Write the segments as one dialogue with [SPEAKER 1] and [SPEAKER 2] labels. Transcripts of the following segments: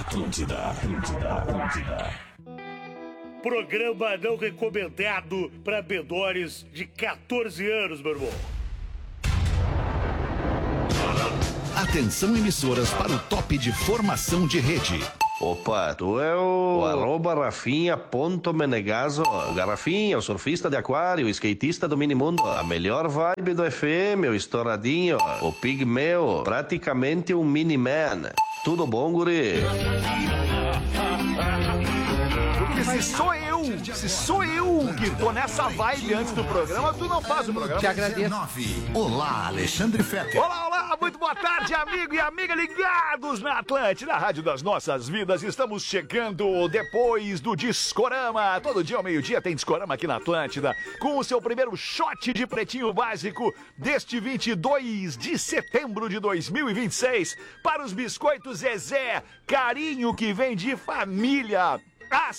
[SPEAKER 1] Programa não recomendado para menores de 14 anos, meu irmão.
[SPEAKER 2] Atenção, emissoras, para o top de formação de rede.
[SPEAKER 3] Opa, tu é o @Rafinha.Menegaso. Garrafinha, o surfista de aquário, o skatista do minimundo. A melhor vibe do FM, o estouradinho, o pigmeu, praticamente um mini-man. Tudo bom, guri?
[SPEAKER 4] Porque se sou eu que tô nessa vibe antes do programa, tu não faz o programa.
[SPEAKER 2] Te agradeço. Olá, Alexandre Fetter.
[SPEAKER 4] Olá, muito boa tarde, amigo e amiga ligados na Atlântida, Rádio das Nossas Vidas. Estamos chegando depois do Discorama. Todo dia ao meio-dia tem Discorama aqui na Atlântida, com o seu primeiro shot de Pretinho Básico deste 22 de setembro de 2026. Para os biscoitos Zezé, carinho que vem de família há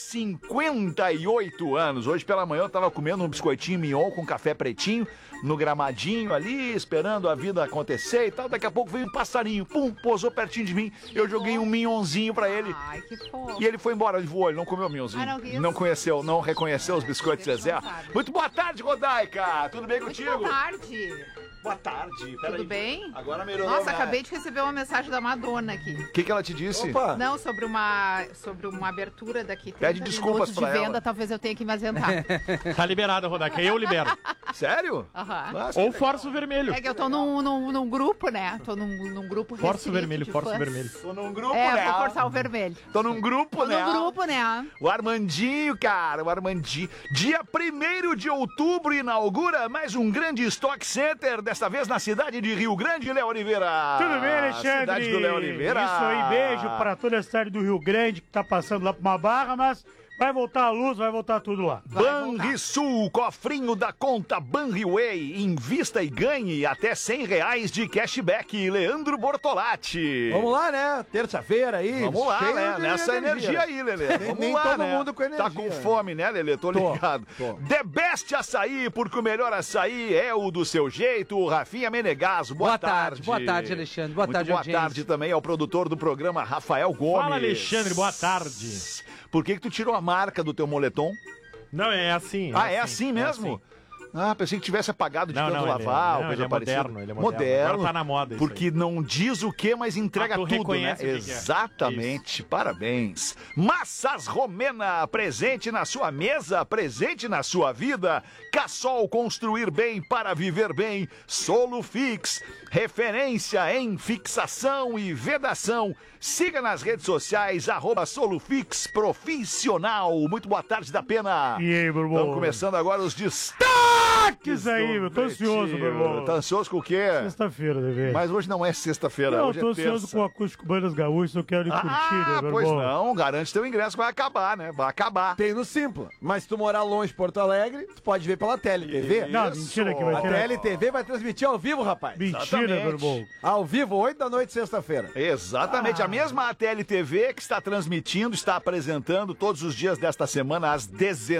[SPEAKER 4] 58 anos. Hoje pela manhã eu tava comendo um biscoitinho mignon com café pretinho no gramadinho ali, esperando a vida acontecer e tal. Daqui a pouco veio um passarinho, pum, pousou pertinho de mim. Eu joguei um mignonzinho pra ele.
[SPEAKER 5] Ai, que fofo.
[SPEAKER 4] E ele foi embora, ele voou, ele não comeu o mignonzinho. Não conheceu, não reconheceu os biscoitos Zezé. Muito boa tarde, Rodaica. Tudo bem contigo?
[SPEAKER 5] Boa tarde.
[SPEAKER 4] Boa tarde.
[SPEAKER 5] Tudo bem?
[SPEAKER 4] Agora melhorou.
[SPEAKER 5] Nossa, acabei de receber uma mensagem da Madonna aqui.
[SPEAKER 4] O que ela te disse?
[SPEAKER 5] Opa. Não, sobre uma abertura daqui.
[SPEAKER 4] Pede desculpas
[SPEAKER 5] de
[SPEAKER 4] pra
[SPEAKER 5] venda,
[SPEAKER 4] ela.
[SPEAKER 5] Talvez eu tenha que me ausentar.
[SPEAKER 6] Tá liberado, Rodaica. Eu libero.
[SPEAKER 4] Sério?
[SPEAKER 5] Aham.
[SPEAKER 4] Nossa,
[SPEAKER 6] Ou Força o Vermelho.
[SPEAKER 5] É que eu tô num grupo, né? Tô num grupo
[SPEAKER 6] Força o
[SPEAKER 5] restrito
[SPEAKER 6] Vermelho,
[SPEAKER 5] de
[SPEAKER 6] Força o
[SPEAKER 5] fãs.
[SPEAKER 6] Vermelho.
[SPEAKER 4] Tô num grupo,
[SPEAKER 5] É,
[SPEAKER 4] né?
[SPEAKER 5] vou forçar o vermelho.
[SPEAKER 4] Tô num grupo,
[SPEAKER 5] Tô
[SPEAKER 4] né?
[SPEAKER 5] num grupo, né?
[SPEAKER 4] O Armandinho, cara, o Armandinho. Dia 1º de outubro inaugura mais um grande Stock Center, desta vez na cidade de Rio Grande, Léo Oliveira.
[SPEAKER 1] Tudo bem, Alexandre?
[SPEAKER 4] Cidade do Léo Oliveira.
[SPEAKER 1] Isso aí, beijo para toda a cidade do Rio Grande que tá passando lá por uma barra, mas vai voltar a luz, vai voltar tudo lá.
[SPEAKER 4] Banrisul, cofrinho da conta Banriway. Invista e ganhe até R$100 de cashback. Leandro Bortolatti.
[SPEAKER 7] Vamos lá, né? Terça-feira aí.
[SPEAKER 4] Vamos lá,
[SPEAKER 7] cheio
[SPEAKER 4] né?
[SPEAKER 7] de
[SPEAKER 4] Nessa energia aí, Lelê. Vamos
[SPEAKER 7] nem
[SPEAKER 4] lá,
[SPEAKER 7] todo
[SPEAKER 4] né?
[SPEAKER 7] mundo com energia.
[SPEAKER 4] Tá com fome, né, Lelê? Tô ligado.
[SPEAKER 7] Tô.
[SPEAKER 4] The Best Açaí, porque o melhor açaí é o do seu jeito. Rafinha Menegaso, boa tarde.
[SPEAKER 8] Boa tarde, Alexandre. Boa tarde,
[SPEAKER 4] Boa
[SPEAKER 8] audiência.
[SPEAKER 4] tarde também ao produtor do programa, Rafael Gomes.
[SPEAKER 6] Fala, Alexandre. Boa tarde.
[SPEAKER 4] Por que tu tirou a marca do teu moletom?
[SPEAKER 6] Não, é assim.
[SPEAKER 4] É assim mesmo?
[SPEAKER 6] assim.
[SPEAKER 4] Ah, pensei que tivesse apagado de
[SPEAKER 6] Não,
[SPEAKER 4] tanto
[SPEAKER 6] não,
[SPEAKER 4] lavar,
[SPEAKER 6] ele é
[SPEAKER 4] coisa parecida.
[SPEAKER 6] moderno, ele é moderno. Agora tá na moda isso
[SPEAKER 4] porque não diz o que, mas entrega
[SPEAKER 6] tu
[SPEAKER 4] tudo, né?
[SPEAKER 6] reconhece o que que é.
[SPEAKER 4] Exatamente, parabéns. Massas Romena, presente na sua mesa, presente na sua vida. Cassol, construir bem para viver bem. Solufix, referência em fixação e vedação. Siga nas redes sociais, @Solufix Profissional. Muito boa tarde, da Pena.
[SPEAKER 1] E aí, meu irmão?
[SPEAKER 4] Estamos começando agora os destaques
[SPEAKER 1] aí, eu tô ansioso, meu irmão.
[SPEAKER 4] Tá ansioso com o quê?
[SPEAKER 1] Sexta-feira, dever.
[SPEAKER 4] Mas hoje não é sexta-feira,
[SPEAKER 1] Não, eu
[SPEAKER 4] hoje
[SPEAKER 1] tô
[SPEAKER 4] é
[SPEAKER 1] ansioso
[SPEAKER 4] terça.
[SPEAKER 1] com o acústico Bandas Gaúchas, eu quero ir curtir, né, meu
[SPEAKER 4] Pois
[SPEAKER 1] irmão?
[SPEAKER 4] não, garante teu ingresso, vai acabar, né? Vai acabar.
[SPEAKER 7] Tem no Simpla. Mas se tu morar longe de Porto Alegre, tu pode ver pela TeleTV.
[SPEAKER 1] Não, mentira que vai
[SPEAKER 7] A
[SPEAKER 1] ter.
[SPEAKER 7] TeleTV vai transmitir ao vivo, rapaz.
[SPEAKER 1] Mentira, meu irmão.
[SPEAKER 7] Ao vivo, 8 da noite, sexta-feira.
[SPEAKER 4] Exatamente, a mesma TLTV que está transmitindo, está apresentando todos os dias desta semana às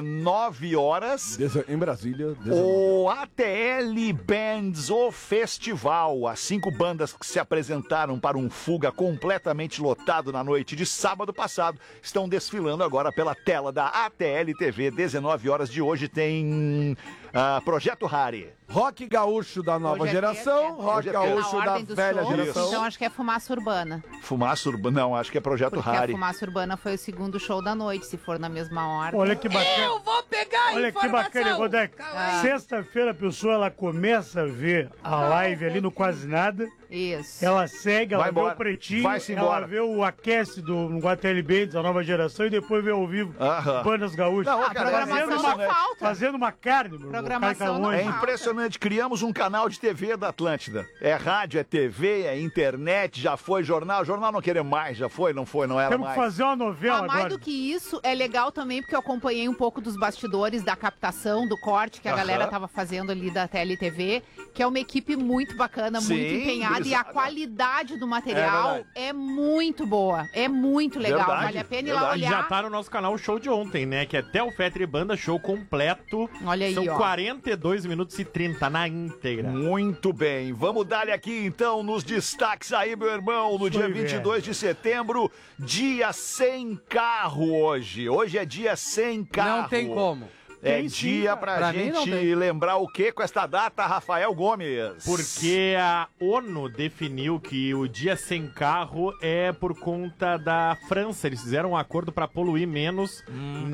[SPEAKER 4] 19 horas.
[SPEAKER 7] Em Brasília.
[SPEAKER 4] O ATL Bands, o festival. As 5 bandas que se apresentaram para um Fuga completamente lotado na noite de sábado passado estão desfilando agora pela tela da ATL TV. 19 horas de hoje tem Projeto Rari.
[SPEAKER 7] Rock gaúcho da nova
[SPEAKER 5] Hoje é
[SPEAKER 7] geração,
[SPEAKER 5] terça.
[SPEAKER 7] rock
[SPEAKER 4] Hoje é
[SPEAKER 7] gaúcho
[SPEAKER 5] Na
[SPEAKER 7] da
[SPEAKER 5] ordem dos
[SPEAKER 7] velha
[SPEAKER 5] shows,
[SPEAKER 7] geração.
[SPEAKER 5] então acho que é Fumaça Urbana.
[SPEAKER 4] Fumaça Urbana, não, acho que é Projeto
[SPEAKER 5] Porque
[SPEAKER 4] Rari.
[SPEAKER 5] a Fumaça Urbana foi o segundo show da noite, se for na mesma ordem.
[SPEAKER 1] Olha que bacana.
[SPEAKER 8] vou pegar a
[SPEAKER 1] Olha que bacana, Rodeca. Sexta-feira a pessoa ela começa a ver a live ali no Quase Nada.
[SPEAKER 5] Isso.
[SPEAKER 1] Ela segue, ela
[SPEAKER 4] Vai
[SPEAKER 1] vê
[SPEAKER 4] embora.
[SPEAKER 1] o Pretinho,
[SPEAKER 4] Vai-se
[SPEAKER 1] ela
[SPEAKER 4] embora.
[SPEAKER 1] vê o aquece do ATL Bands, a nova geração, e depois vê ao vivo
[SPEAKER 4] Aham.
[SPEAKER 1] Bandas Gaúchas.
[SPEAKER 4] Não,
[SPEAKER 5] A programação não falta.
[SPEAKER 1] Fazendo uma carne, meu irmão.
[SPEAKER 5] Programação
[SPEAKER 1] Carne
[SPEAKER 5] não
[SPEAKER 1] longe.
[SPEAKER 4] É impressionante, criamos um canal de TV da Atlântida. É rádio, é TV, é internet, já foi jornal. Jornal não queremos mais, já foi, não era
[SPEAKER 1] Temos
[SPEAKER 4] mais.
[SPEAKER 1] que fazer uma novela
[SPEAKER 5] Mais
[SPEAKER 1] agora.
[SPEAKER 5] do que isso, é legal também porque eu acompanhei um pouco dos bastidores da captação, do corte que a
[SPEAKER 4] Aham.
[SPEAKER 5] galera tava fazendo ali da TLTV, que é uma equipe muito bacana,
[SPEAKER 4] Sim,
[SPEAKER 5] muito empenhada e a qualidade do material é muito boa. É muito legal.
[SPEAKER 4] Verdade,
[SPEAKER 5] vale a pena ir lá
[SPEAKER 4] verdade.
[SPEAKER 6] E
[SPEAKER 5] olhar.
[SPEAKER 6] já tá no nosso canal o show de ontem, né? Que é até o Fetri Banda, show completo.
[SPEAKER 5] Olha aí,
[SPEAKER 6] São
[SPEAKER 5] ó.
[SPEAKER 6] 42 minutos e 30 na íntegra.
[SPEAKER 4] Muito bem, vamos dar aqui então nos destaques aí, meu irmão, no dia 22 de setembro, dia sem carro hoje. Hoje é dia sem carro.
[SPEAKER 7] Não tem como.
[SPEAKER 4] É
[SPEAKER 1] Tem sim,
[SPEAKER 4] dia
[SPEAKER 1] cara.
[SPEAKER 4] pra
[SPEAKER 7] Pra mim não
[SPEAKER 4] gente
[SPEAKER 7] tem.
[SPEAKER 4] lembrar o que com esta data, Rafael Gomes?
[SPEAKER 6] Porque a ONU definiu que o dia sem carro é por conta da França. Eles fizeram um acordo para poluir menos em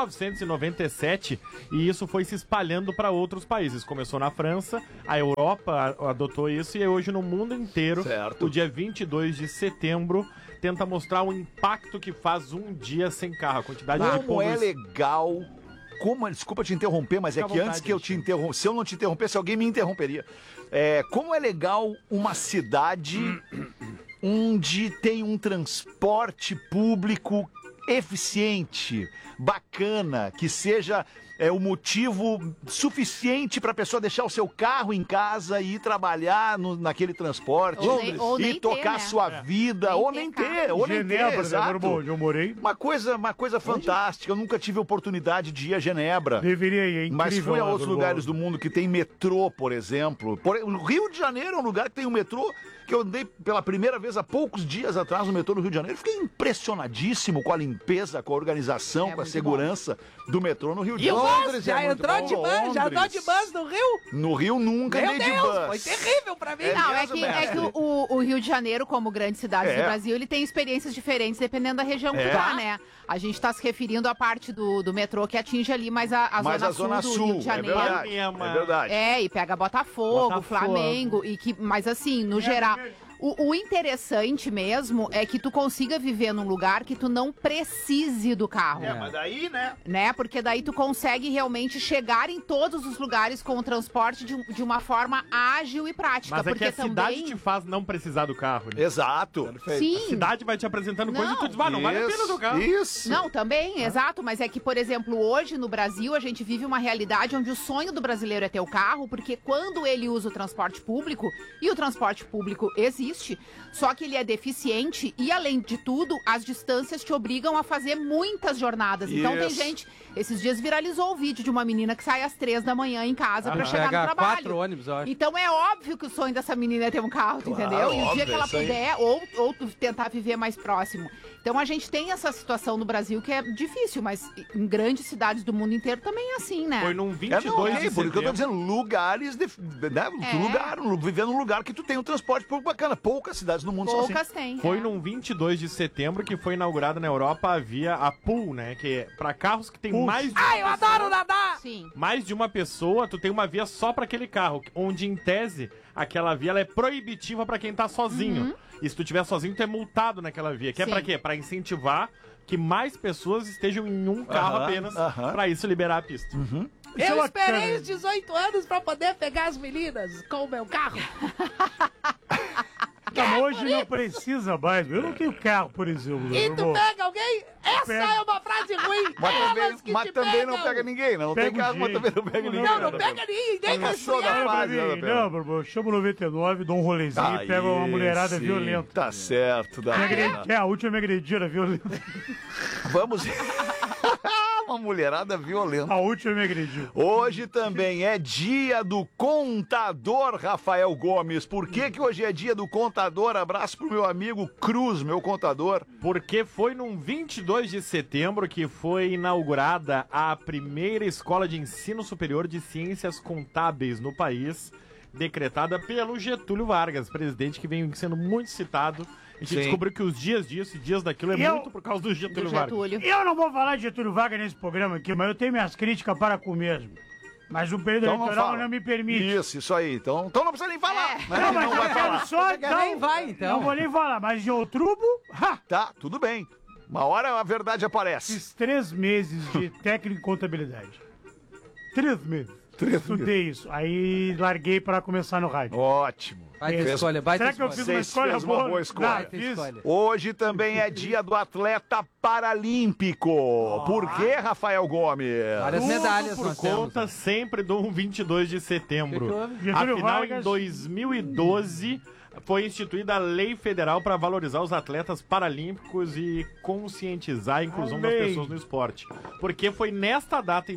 [SPEAKER 6] 1997 e isso foi se espalhando para outros países. Começou na França, a Europa adotou isso e hoje no mundo inteiro,
[SPEAKER 4] Certo.
[SPEAKER 6] o dia 22 de setembro, tenta mostrar o impacto que faz um dia sem carro, a quantidade de
[SPEAKER 4] Como é
[SPEAKER 6] poluição.
[SPEAKER 4] legal... desculpa te interromper, mas é
[SPEAKER 6] Fica à
[SPEAKER 4] que
[SPEAKER 6] vontade,
[SPEAKER 4] antes que eu te interrompa, se eu não te interrompesse, alguém me interromperia. Como é legal uma cidade onde tem um transporte público eficiente, bacana, que seja o motivo suficiente para a pessoa deixar o seu carro em casa e ir trabalhar naquele transporte
[SPEAKER 5] Ou nem
[SPEAKER 4] e tocar
[SPEAKER 5] ter, né?
[SPEAKER 4] sua vida, ou nem ter, ou nem ter,
[SPEAKER 1] Genebra, né,
[SPEAKER 4] exato.
[SPEAKER 1] irmão, onde eu morei.
[SPEAKER 4] Uma coisa fantástica. Eu nunca tive oportunidade de ir a Genebra.
[SPEAKER 1] Deveria ir, é incrível.
[SPEAKER 4] Mas fui a
[SPEAKER 1] lá,
[SPEAKER 4] outros
[SPEAKER 1] Bruno.
[SPEAKER 4] lugares do mundo que tem metrô, por exemplo. O Rio de Janeiro é um lugar que tem um metrô que eu andei pela primeira vez há poucos dias atrás no metrô do Rio de Janeiro. Fiquei impressionadíssimo com a limpeza, com a organização, com a
[SPEAKER 5] muito
[SPEAKER 4] segurança do metrô no Rio de
[SPEAKER 7] E o
[SPEAKER 4] Janeiro.
[SPEAKER 7] Londres já entrou de ban, já andou de bans no Rio?
[SPEAKER 4] No Rio nunca
[SPEAKER 7] Meu
[SPEAKER 4] andei de
[SPEAKER 7] Deus,
[SPEAKER 4] bus.
[SPEAKER 7] foi terrível pra mim.
[SPEAKER 5] Não, é
[SPEAKER 4] mesmo,
[SPEAKER 5] que
[SPEAKER 4] mestre?
[SPEAKER 5] o Rio de Janeiro, como grande cidade
[SPEAKER 4] É.
[SPEAKER 5] do Brasil, ele tem experiências diferentes dependendo da região que
[SPEAKER 4] É.
[SPEAKER 5] tu tá, né? A gente tá se referindo à parte do metrô que atinge ali mais a
[SPEAKER 4] Mas
[SPEAKER 5] zona
[SPEAKER 4] a Zona
[SPEAKER 5] sul do
[SPEAKER 4] Sul,
[SPEAKER 5] Rio de
[SPEAKER 4] é
[SPEAKER 5] Janeiro.
[SPEAKER 4] verdade. É verdade.
[SPEAKER 5] É, e pega Botafogo,
[SPEAKER 6] Botafogo.
[SPEAKER 5] Flamengo, mas assim, no geral... O interessante mesmo é que tu consiga viver num lugar que tu não precise do carro.
[SPEAKER 4] Mas daí,
[SPEAKER 5] Né? Porque daí tu consegue realmente chegar em todos os lugares com o transporte de uma forma ágil e prática.
[SPEAKER 6] Mas é
[SPEAKER 5] porque
[SPEAKER 6] que a cidade
[SPEAKER 5] também...
[SPEAKER 6] te faz não precisar do carro, né?
[SPEAKER 4] Exato.
[SPEAKER 5] Sim.
[SPEAKER 6] A cidade vai te apresentando coisa e tu diz, não vale a pena do carro.
[SPEAKER 4] Isso.
[SPEAKER 5] Não, também, exato, mas é que, por exemplo, hoje no Brasil a gente vive uma realidade onde o sonho do brasileiro é ter o carro, porque quando ele usa o transporte público, e o transporte público existe, só que ele é deficiente e, além de tudo, as distâncias te obrigam a fazer muitas jornadas. Então tem
[SPEAKER 4] Isso.
[SPEAKER 5] gente, esses dias viralizou o vídeo de uma menina que sai às 3 da manhã em casa pra chegar no
[SPEAKER 7] Pega
[SPEAKER 5] trabalho.
[SPEAKER 7] 4 ônibus, eu acho.
[SPEAKER 5] Então é óbvio que o sonho dessa menina é ter um carro, tu entendeu? E o dia
[SPEAKER 4] óbvio,
[SPEAKER 5] que ela
[SPEAKER 4] isso aí.
[SPEAKER 5] puder, ou tentar viver mais próximo. Então a gente tem essa situação no Brasil que é difícil, mas em grandes cidades do mundo inteiro também é assim, né?
[SPEAKER 6] Foi num 22
[SPEAKER 4] não,
[SPEAKER 6] de
[SPEAKER 4] por isso que eu tô
[SPEAKER 6] setembro.
[SPEAKER 4] dizendo, lugares, viver num lugar que tu tem um transporte público bacana. Poucas cidades no mundo são assim.
[SPEAKER 5] Poucas têm.
[SPEAKER 6] Foi
[SPEAKER 5] é.
[SPEAKER 6] num 22 de setembro que foi inaugurada na Europa a via a Pool, né? Que é pra carros que tem mais de
[SPEAKER 7] Ai, eu adoro nadar!
[SPEAKER 5] Sim.
[SPEAKER 6] mais de uma pessoa, tu tem uma via só pra aquele carro, onde em tese aquela via ela é proibitiva pra quem tá sozinho. E se tu tiver sozinho, tu é multado naquela via. Que é
[SPEAKER 5] Sim.
[SPEAKER 6] pra quê? Pra incentivar que mais pessoas estejam em um carro
[SPEAKER 4] Aham,
[SPEAKER 6] apenas,
[SPEAKER 4] aham.
[SPEAKER 6] pra isso liberar a pista.
[SPEAKER 1] Isso é
[SPEAKER 7] Eu
[SPEAKER 1] bacana.
[SPEAKER 7] esperei os 18 anos pra poder pegar as meninas com o meu carro.
[SPEAKER 1] Então, hoje não precisa mais. Eu não tenho carro, por exemplo.
[SPEAKER 7] E
[SPEAKER 1] eu
[SPEAKER 7] tu
[SPEAKER 1] vou-
[SPEAKER 7] pega alguém? Essa
[SPEAKER 1] Pega.
[SPEAKER 7] é uma frase ruim. Elas que
[SPEAKER 4] Mas
[SPEAKER 7] te
[SPEAKER 4] também não
[SPEAKER 7] pegam.
[SPEAKER 4] pega ninguém, não
[SPEAKER 1] Pega
[SPEAKER 4] tem
[SPEAKER 1] o
[SPEAKER 4] carro, mas
[SPEAKER 1] jeito.
[SPEAKER 4] também não pega ninguém.
[SPEAKER 7] Não, não pega ninguém.
[SPEAKER 4] Não sou da
[SPEAKER 1] Olha pra
[SPEAKER 4] fase,
[SPEAKER 1] mim,
[SPEAKER 4] Ana Pena.
[SPEAKER 1] não, meu, eu chamo 99, dou um rolezinho e pego uma mulherada
[SPEAKER 4] sim,
[SPEAKER 1] violenta.
[SPEAKER 4] Tá certo, da
[SPEAKER 1] A última me agrediram violenta.
[SPEAKER 4] Vamos. Uma mulherada violenta.
[SPEAKER 1] A última me agrediu.
[SPEAKER 4] Hoje também é dia do contador, Rafael Gomes. Por que hoje é dia do contador? Abraço pro meu amigo Cruz, meu contador.
[SPEAKER 6] Porque foi num 22 de setembro que foi inaugurada a primeira escola de ensino superior de ciências contábeis no país, decretada pelo Getúlio Vargas, presidente que vem sendo muito citado. A gente
[SPEAKER 4] Sim.
[SPEAKER 6] descobriu que os dias disso e dias daquilo é
[SPEAKER 1] E eu-
[SPEAKER 6] muito por causa do Getúlio
[SPEAKER 5] Do
[SPEAKER 6] Vargas.
[SPEAKER 5] Getúlio.
[SPEAKER 1] Eu não vou falar de Getúlio Vargas nesse programa aqui, mas eu tenho minhas críticas para com o mesmo. Mas o período
[SPEAKER 4] Então não
[SPEAKER 1] eleitoral
[SPEAKER 4] fala.
[SPEAKER 1] não me permite.
[SPEAKER 4] isso aí. Então não precisa nem falar.
[SPEAKER 5] É.
[SPEAKER 4] Né?
[SPEAKER 1] Não, mas
[SPEAKER 4] Não
[SPEAKER 1] eu
[SPEAKER 4] vai
[SPEAKER 1] quero
[SPEAKER 4] falar.
[SPEAKER 1] só,
[SPEAKER 7] Nem vai, então.
[SPEAKER 1] Não vou nem falar, mas em outubro,
[SPEAKER 4] Tá, tudo bem. Uma hora a verdade aparece.
[SPEAKER 1] fiz 3 meses de técnico em contabilidade. 3 meses. Estudei isso. Aí larguei para começar no rádio.
[SPEAKER 4] Ótimo.
[SPEAKER 7] Baita
[SPEAKER 1] Fez-
[SPEAKER 7] escolha, baita
[SPEAKER 1] Será que eu
[SPEAKER 7] escolha.
[SPEAKER 1] fiz uma
[SPEAKER 4] Vocês
[SPEAKER 1] escolha
[SPEAKER 4] fez uma
[SPEAKER 1] boa?
[SPEAKER 4] boa escolha.
[SPEAKER 1] Não,
[SPEAKER 7] Baita
[SPEAKER 1] fiz.
[SPEAKER 7] escolha.
[SPEAKER 4] Hoje também é dia do atleta paralímpico. Por que, Rafael Gomes?
[SPEAKER 7] Várias
[SPEAKER 6] Tudo
[SPEAKER 7] medalhas
[SPEAKER 6] por
[SPEAKER 7] nós temos.
[SPEAKER 6] conta sempre do 22 de
[SPEAKER 7] Que que
[SPEAKER 6] setembro.
[SPEAKER 7] houve?
[SPEAKER 1] Getúlio
[SPEAKER 6] Afinal, em
[SPEAKER 1] Vargas.
[SPEAKER 6] 2012, foi instituída a lei federal para valorizar os atletas paralímpicos e conscientizar a inclusão das pessoas no esporte. Porque foi nesta data, em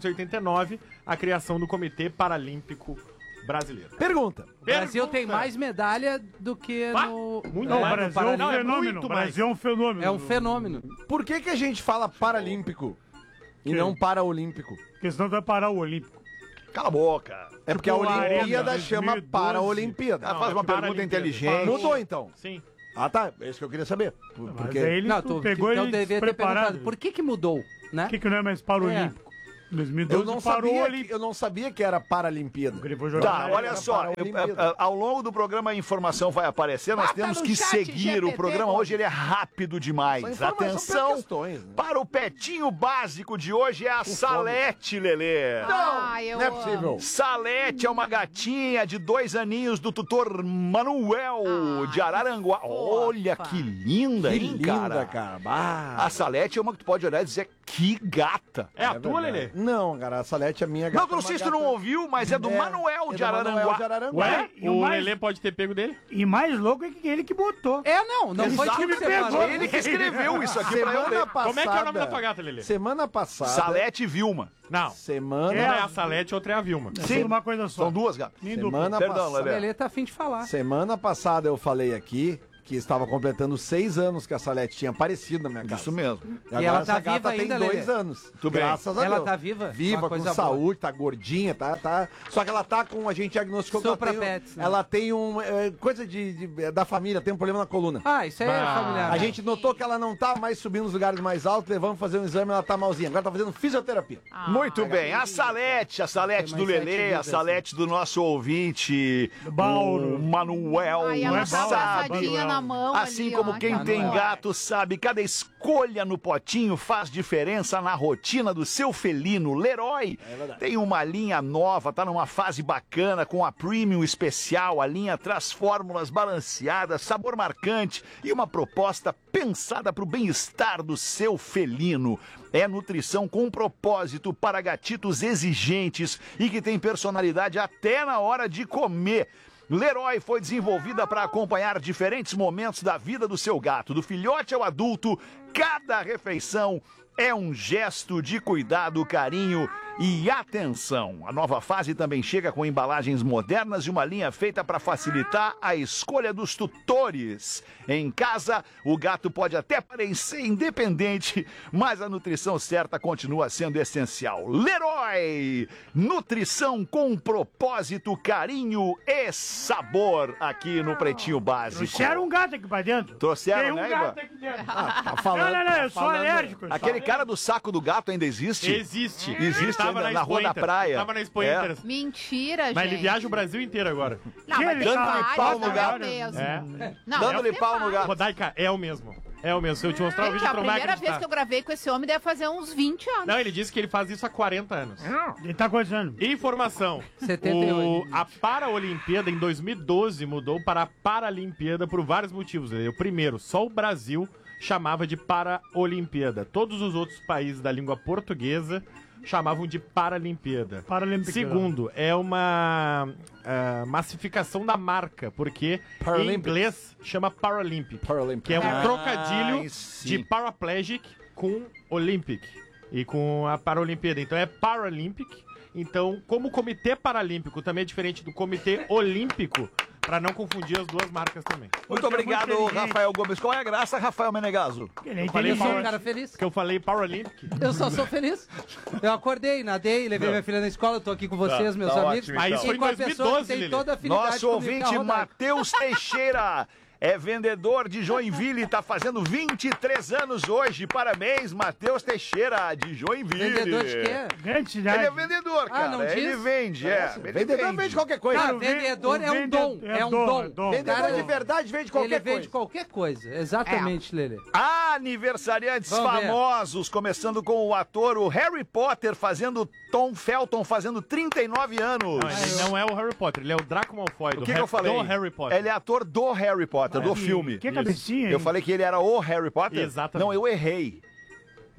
[SPEAKER 6] 1989, a criação do Comitê Paralímpico Brasileiro.
[SPEAKER 7] Pergunta.
[SPEAKER 8] O Brasil tem mais medalha do que no...
[SPEAKER 6] Muito
[SPEAKER 1] Não, o
[SPEAKER 6] mais.
[SPEAKER 1] Brasil é um fenômeno. O Brasil é um fenômeno.
[SPEAKER 8] É um fenômeno.
[SPEAKER 7] Por que a gente fala paralímpico e
[SPEAKER 1] Que?
[SPEAKER 7] não paraolímpico?
[SPEAKER 1] Porque senão vai parar o Olímpico.
[SPEAKER 4] Cala a boca.
[SPEAKER 7] É porque a
[SPEAKER 1] Tipo, a
[SPEAKER 7] Olimpíada
[SPEAKER 1] Arena,
[SPEAKER 7] chama
[SPEAKER 1] 2012.
[SPEAKER 7] Paraolimpíada.
[SPEAKER 4] Ela faz uma pergunta
[SPEAKER 6] Paralimpíada.
[SPEAKER 4] inteligente.
[SPEAKER 7] Mudou então.
[SPEAKER 6] Sim.
[SPEAKER 7] Ah, tá. É isso que eu queria saber.
[SPEAKER 1] Mas
[SPEAKER 7] Porque...
[SPEAKER 1] aí ele
[SPEAKER 8] Não, tu
[SPEAKER 1] pegou
[SPEAKER 8] então
[SPEAKER 1] ele
[SPEAKER 8] devia ter
[SPEAKER 1] despreparado.
[SPEAKER 8] perguntado por que mudou, né?
[SPEAKER 1] Por que não é mais Paralímpico? Em 2012
[SPEAKER 7] Eu não,
[SPEAKER 1] parou o
[SPEAKER 7] sabia
[SPEAKER 1] Olímpico.
[SPEAKER 7] eu não sabia que era Paralimpíada.
[SPEAKER 1] Porque ele foi jogar
[SPEAKER 4] Tá,
[SPEAKER 1] na
[SPEAKER 4] olha
[SPEAKER 7] Era
[SPEAKER 4] só,
[SPEAKER 7] Paraolimpíada.
[SPEAKER 4] ao longo do programa a informação vai aparecer, nós
[SPEAKER 5] Bota
[SPEAKER 4] temos
[SPEAKER 5] no
[SPEAKER 4] que
[SPEAKER 5] chat
[SPEAKER 4] seguir.
[SPEAKER 5] GPT,
[SPEAKER 4] O programa hoje ele é rápido demais.
[SPEAKER 7] Só informação
[SPEAKER 4] Atenção
[SPEAKER 7] por questões, né?
[SPEAKER 4] para o petinho básico de hoje, é a Salete, Lelê.
[SPEAKER 5] Ah, eu
[SPEAKER 7] Não é
[SPEAKER 5] amo.
[SPEAKER 7] possível.
[SPEAKER 4] Salete é uma gatinha de 2 aninhos do tutor Manuel de Araranguá.
[SPEAKER 5] que
[SPEAKER 4] Olha
[SPEAKER 5] fofa.
[SPEAKER 4] que linda,
[SPEAKER 7] Que
[SPEAKER 4] hein,
[SPEAKER 7] linda,
[SPEAKER 4] cara?
[SPEAKER 7] cara. Bah.
[SPEAKER 4] A Salete é uma que tu pode olhar e dizer que gata.
[SPEAKER 6] É a tua,
[SPEAKER 7] verdade.
[SPEAKER 6] Lelê?
[SPEAKER 7] Não, cara, a Salete é minha gata.
[SPEAKER 4] Não, não sei se tu não ouviu, mas é do Manuel de Araranguá.
[SPEAKER 1] Ué, e o
[SPEAKER 6] O
[SPEAKER 1] mais,
[SPEAKER 6] Lelê pode ter pego dele?
[SPEAKER 1] e mais louco é que ele que botou.
[SPEAKER 8] Não foi
[SPEAKER 4] Exato,
[SPEAKER 8] tu que
[SPEAKER 1] me pegou.
[SPEAKER 8] separou.
[SPEAKER 4] Ele que escreveu isso aqui pra eu ler.
[SPEAKER 7] Semana passada.
[SPEAKER 6] Como é que é o nome da tua gata, Lelê?
[SPEAKER 7] Semana passada.
[SPEAKER 4] Salete e Vilma.
[SPEAKER 6] Não.
[SPEAKER 7] Semana.
[SPEAKER 6] Uma é a Salete, outra é a Vilma.
[SPEAKER 1] É tudo uma coisa só.
[SPEAKER 4] São duas gatas.
[SPEAKER 1] Nem dupla.
[SPEAKER 7] Semana
[SPEAKER 4] Perdão,
[SPEAKER 7] passada.
[SPEAKER 4] Lelê.
[SPEAKER 8] Lelê tá afim de falar.
[SPEAKER 7] Semana passada eu falei aqui que estava completando 6 anos que a Salete tinha aparecido na minha casa.
[SPEAKER 4] Isso mesmo.
[SPEAKER 7] E agora
[SPEAKER 8] ela tá
[SPEAKER 7] essa gata
[SPEAKER 8] viva
[SPEAKER 7] tem
[SPEAKER 8] ainda,
[SPEAKER 7] 2
[SPEAKER 8] Lelê?
[SPEAKER 7] anos.
[SPEAKER 4] Tudo bem.
[SPEAKER 7] Graças a
[SPEAKER 8] Ela
[SPEAKER 7] Deus.
[SPEAKER 8] tá viva?
[SPEAKER 7] Viva,
[SPEAKER 8] Uma
[SPEAKER 7] com
[SPEAKER 8] coisa
[SPEAKER 7] saúde, tá gordinha, tá. Só que ela tá com, a gente diagnosticou que ela
[SPEAKER 8] Sopra
[SPEAKER 7] tem,
[SPEAKER 8] pets, né?
[SPEAKER 7] ela tem coisa da família, tem um problema na coluna.
[SPEAKER 8] Ah, isso aí é familiar.
[SPEAKER 7] A gente notou que ela não tá mais subindo nos lugares mais altos, levamos fazer um exame, ela tá malzinha. Agora tá fazendo fisioterapia.
[SPEAKER 4] Muito bem. A Salete do
[SPEAKER 8] mais 7
[SPEAKER 4] Lelê, a
[SPEAKER 8] vidas,
[SPEAKER 4] Salete do nosso ouvinte,
[SPEAKER 1] Bauro.
[SPEAKER 4] o Manuel,
[SPEAKER 5] Ai, ela tá
[SPEAKER 4] sabe.
[SPEAKER 5] abraçadinha na mão
[SPEAKER 4] Assim
[SPEAKER 5] ali,
[SPEAKER 4] como
[SPEAKER 5] ó,
[SPEAKER 4] quem
[SPEAKER 5] que
[SPEAKER 4] tem
[SPEAKER 5] amor.
[SPEAKER 4] gato sabe, cada escolha no potinho faz diferença na rotina do seu felino. Leroy tem uma linha nova, tá numa fase bacana com a Premium Especial. A linha traz fórmulas balanceadas, sabor marcante e uma proposta pensada para o bem-estar do seu felino. É nutrição com propósito para gatitos exigentes e que tem personalidade até na hora de comer. Leroy foi desenvolvida para acompanhar diferentes momentos da vida do seu gato, do filhote ao adulto. Cada refeição é um gesto de cuidado, carinho e atenção. A nova fase também chega com embalagens modernas e uma linha feita para facilitar a escolha dos tutores. Em casa, o gato pode até parecer independente, mas a nutrição certa continua sendo essencial. Leroy, nutrição com propósito, carinho e sabor aqui no Pretinho Básico.
[SPEAKER 1] Trouxeram um gato aqui pra dentro.
[SPEAKER 4] Trouxeram,
[SPEAKER 1] Tem um
[SPEAKER 4] né,
[SPEAKER 1] gato
[SPEAKER 4] Ivan?
[SPEAKER 1] aqui dentro.
[SPEAKER 7] Tá falando.
[SPEAKER 1] Não, eu sou alérgico.
[SPEAKER 4] Aquele cara do saco do gato ainda existe?
[SPEAKER 6] Existe.
[SPEAKER 4] Existe
[SPEAKER 6] Ele tava
[SPEAKER 4] ainda, na
[SPEAKER 6] Expo
[SPEAKER 4] Rua da
[SPEAKER 6] Inter.
[SPEAKER 4] Praia.
[SPEAKER 6] Tava na Expo
[SPEAKER 4] É.
[SPEAKER 6] Inter.
[SPEAKER 5] Mentira, gente.
[SPEAKER 6] Mas ele viaja o Brasil inteiro agora.
[SPEAKER 5] Não, mas
[SPEAKER 1] Ele
[SPEAKER 5] tem
[SPEAKER 1] tá
[SPEAKER 5] vários,
[SPEAKER 4] pau no
[SPEAKER 5] não é
[SPEAKER 4] gato.
[SPEAKER 5] o mesmo.
[SPEAKER 6] É.
[SPEAKER 5] Não,
[SPEAKER 4] Dando-lhe
[SPEAKER 5] deve ter
[SPEAKER 4] pau no
[SPEAKER 5] vários.
[SPEAKER 4] gato.
[SPEAKER 6] Rodaica, é o mesmo. É o mesmo. Se eu te mostrar o
[SPEAKER 5] Gente,
[SPEAKER 6] vídeo,
[SPEAKER 5] a
[SPEAKER 6] tu não vai
[SPEAKER 5] primeira vez que eu
[SPEAKER 6] acreditar.
[SPEAKER 5] gravei com esse homem deve fazer uns 20 anos.
[SPEAKER 6] Não, ele disse que ele faz isso há 40 anos.
[SPEAKER 1] Ele tá coisando.
[SPEAKER 6] Informação.
[SPEAKER 8] 78.
[SPEAKER 6] A Paraolimpíada em 2012 mudou para a Paralimpíada por vários motivos. O primeiro, só o Brasil chamava de Paraolimpíada. Todos os outros países da língua portuguesa chamavam de Paralimpíada.
[SPEAKER 1] Paralímpica.
[SPEAKER 6] Segundo, é uma massificação da marca, porque em
[SPEAKER 7] Paralympics.
[SPEAKER 6] inglês chama Paralympic,
[SPEAKER 7] Paralympic.
[SPEAKER 6] que é um trocadilho
[SPEAKER 4] sim.
[SPEAKER 6] de paraplegic com Olympic e com a Paralimpíada. Então é Paralympic. Então, como o Comitê Paralímpico também é diferente do Comitê Olímpico, para não confundir as duas marcas também.
[SPEAKER 4] Muito
[SPEAKER 1] Você é
[SPEAKER 4] obrigado,
[SPEAKER 1] muito inteligente.
[SPEAKER 4] Rafael Gomes. Qual é a graça, Rafael Menegaso?
[SPEAKER 1] Ele é
[SPEAKER 6] falei
[SPEAKER 8] Eu sou um
[SPEAKER 1] inteligente.
[SPEAKER 8] cara feliz.
[SPEAKER 6] Porque eu falei Paralympic.
[SPEAKER 8] Eu só sou feliz. Eu acordei, nadei, levei minha filha na escola, eu tô aqui com vocês, meus
[SPEAKER 4] tá
[SPEAKER 8] amigos.
[SPEAKER 4] ótimo,
[SPEAKER 6] Mas
[SPEAKER 4] então.
[SPEAKER 6] isso foi
[SPEAKER 8] E
[SPEAKER 6] em
[SPEAKER 8] com a pessoa que
[SPEAKER 6] 2012,
[SPEAKER 8] tem
[SPEAKER 6] Lili.
[SPEAKER 8] toda a afinidade
[SPEAKER 4] Nosso
[SPEAKER 8] comigo,
[SPEAKER 4] ouvinte,
[SPEAKER 8] que é a Rodaica.
[SPEAKER 4] Matheus Teixeira. É vendedor de Joinville, tá fazendo 23 anos hoje. Parabéns, Matheus Teixeira, de Joinville.
[SPEAKER 8] Vendedor de quê?
[SPEAKER 1] Grande cidade.
[SPEAKER 4] Ele é vendedor, cara.
[SPEAKER 8] não
[SPEAKER 4] Ele
[SPEAKER 8] diz?
[SPEAKER 4] vende, ele
[SPEAKER 7] Vendedor vende qualquer coisa.
[SPEAKER 8] Cara,
[SPEAKER 1] Cara,
[SPEAKER 8] vendedor
[SPEAKER 1] o
[SPEAKER 8] é um dom. É um dom.
[SPEAKER 7] Vendedor
[SPEAKER 8] Cara,
[SPEAKER 7] de verdade vende qualquer
[SPEAKER 8] Ele vende
[SPEAKER 7] coisa.
[SPEAKER 8] qualquer coisa. Exatamente, Lelê.
[SPEAKER 4] Aniversariantes
[SPEAKER 8] Vamos ver.
[SPEAKER 4] famosos, começando com o ator, o Harry Potter, fazendo Tom Felton, fazendo 39 anos.
[SPEAKER 6] Não, ele não é o Harry Potter, ele é o Draco Malfoy
[SPEAKER 4] O que eu falei?
[SPEAKER 6] do Harry Potter.
[SPEAKER 4] Ele é ator do Harry Potter, do filme.
[SPEAKER 1] Que cabecinha, hein?
[SPEAKER 4] Eu falei que ele era o Harry Potter?
[SPEAKER 6] Exatamente.
[SPEAKER 4] Não, eu errei.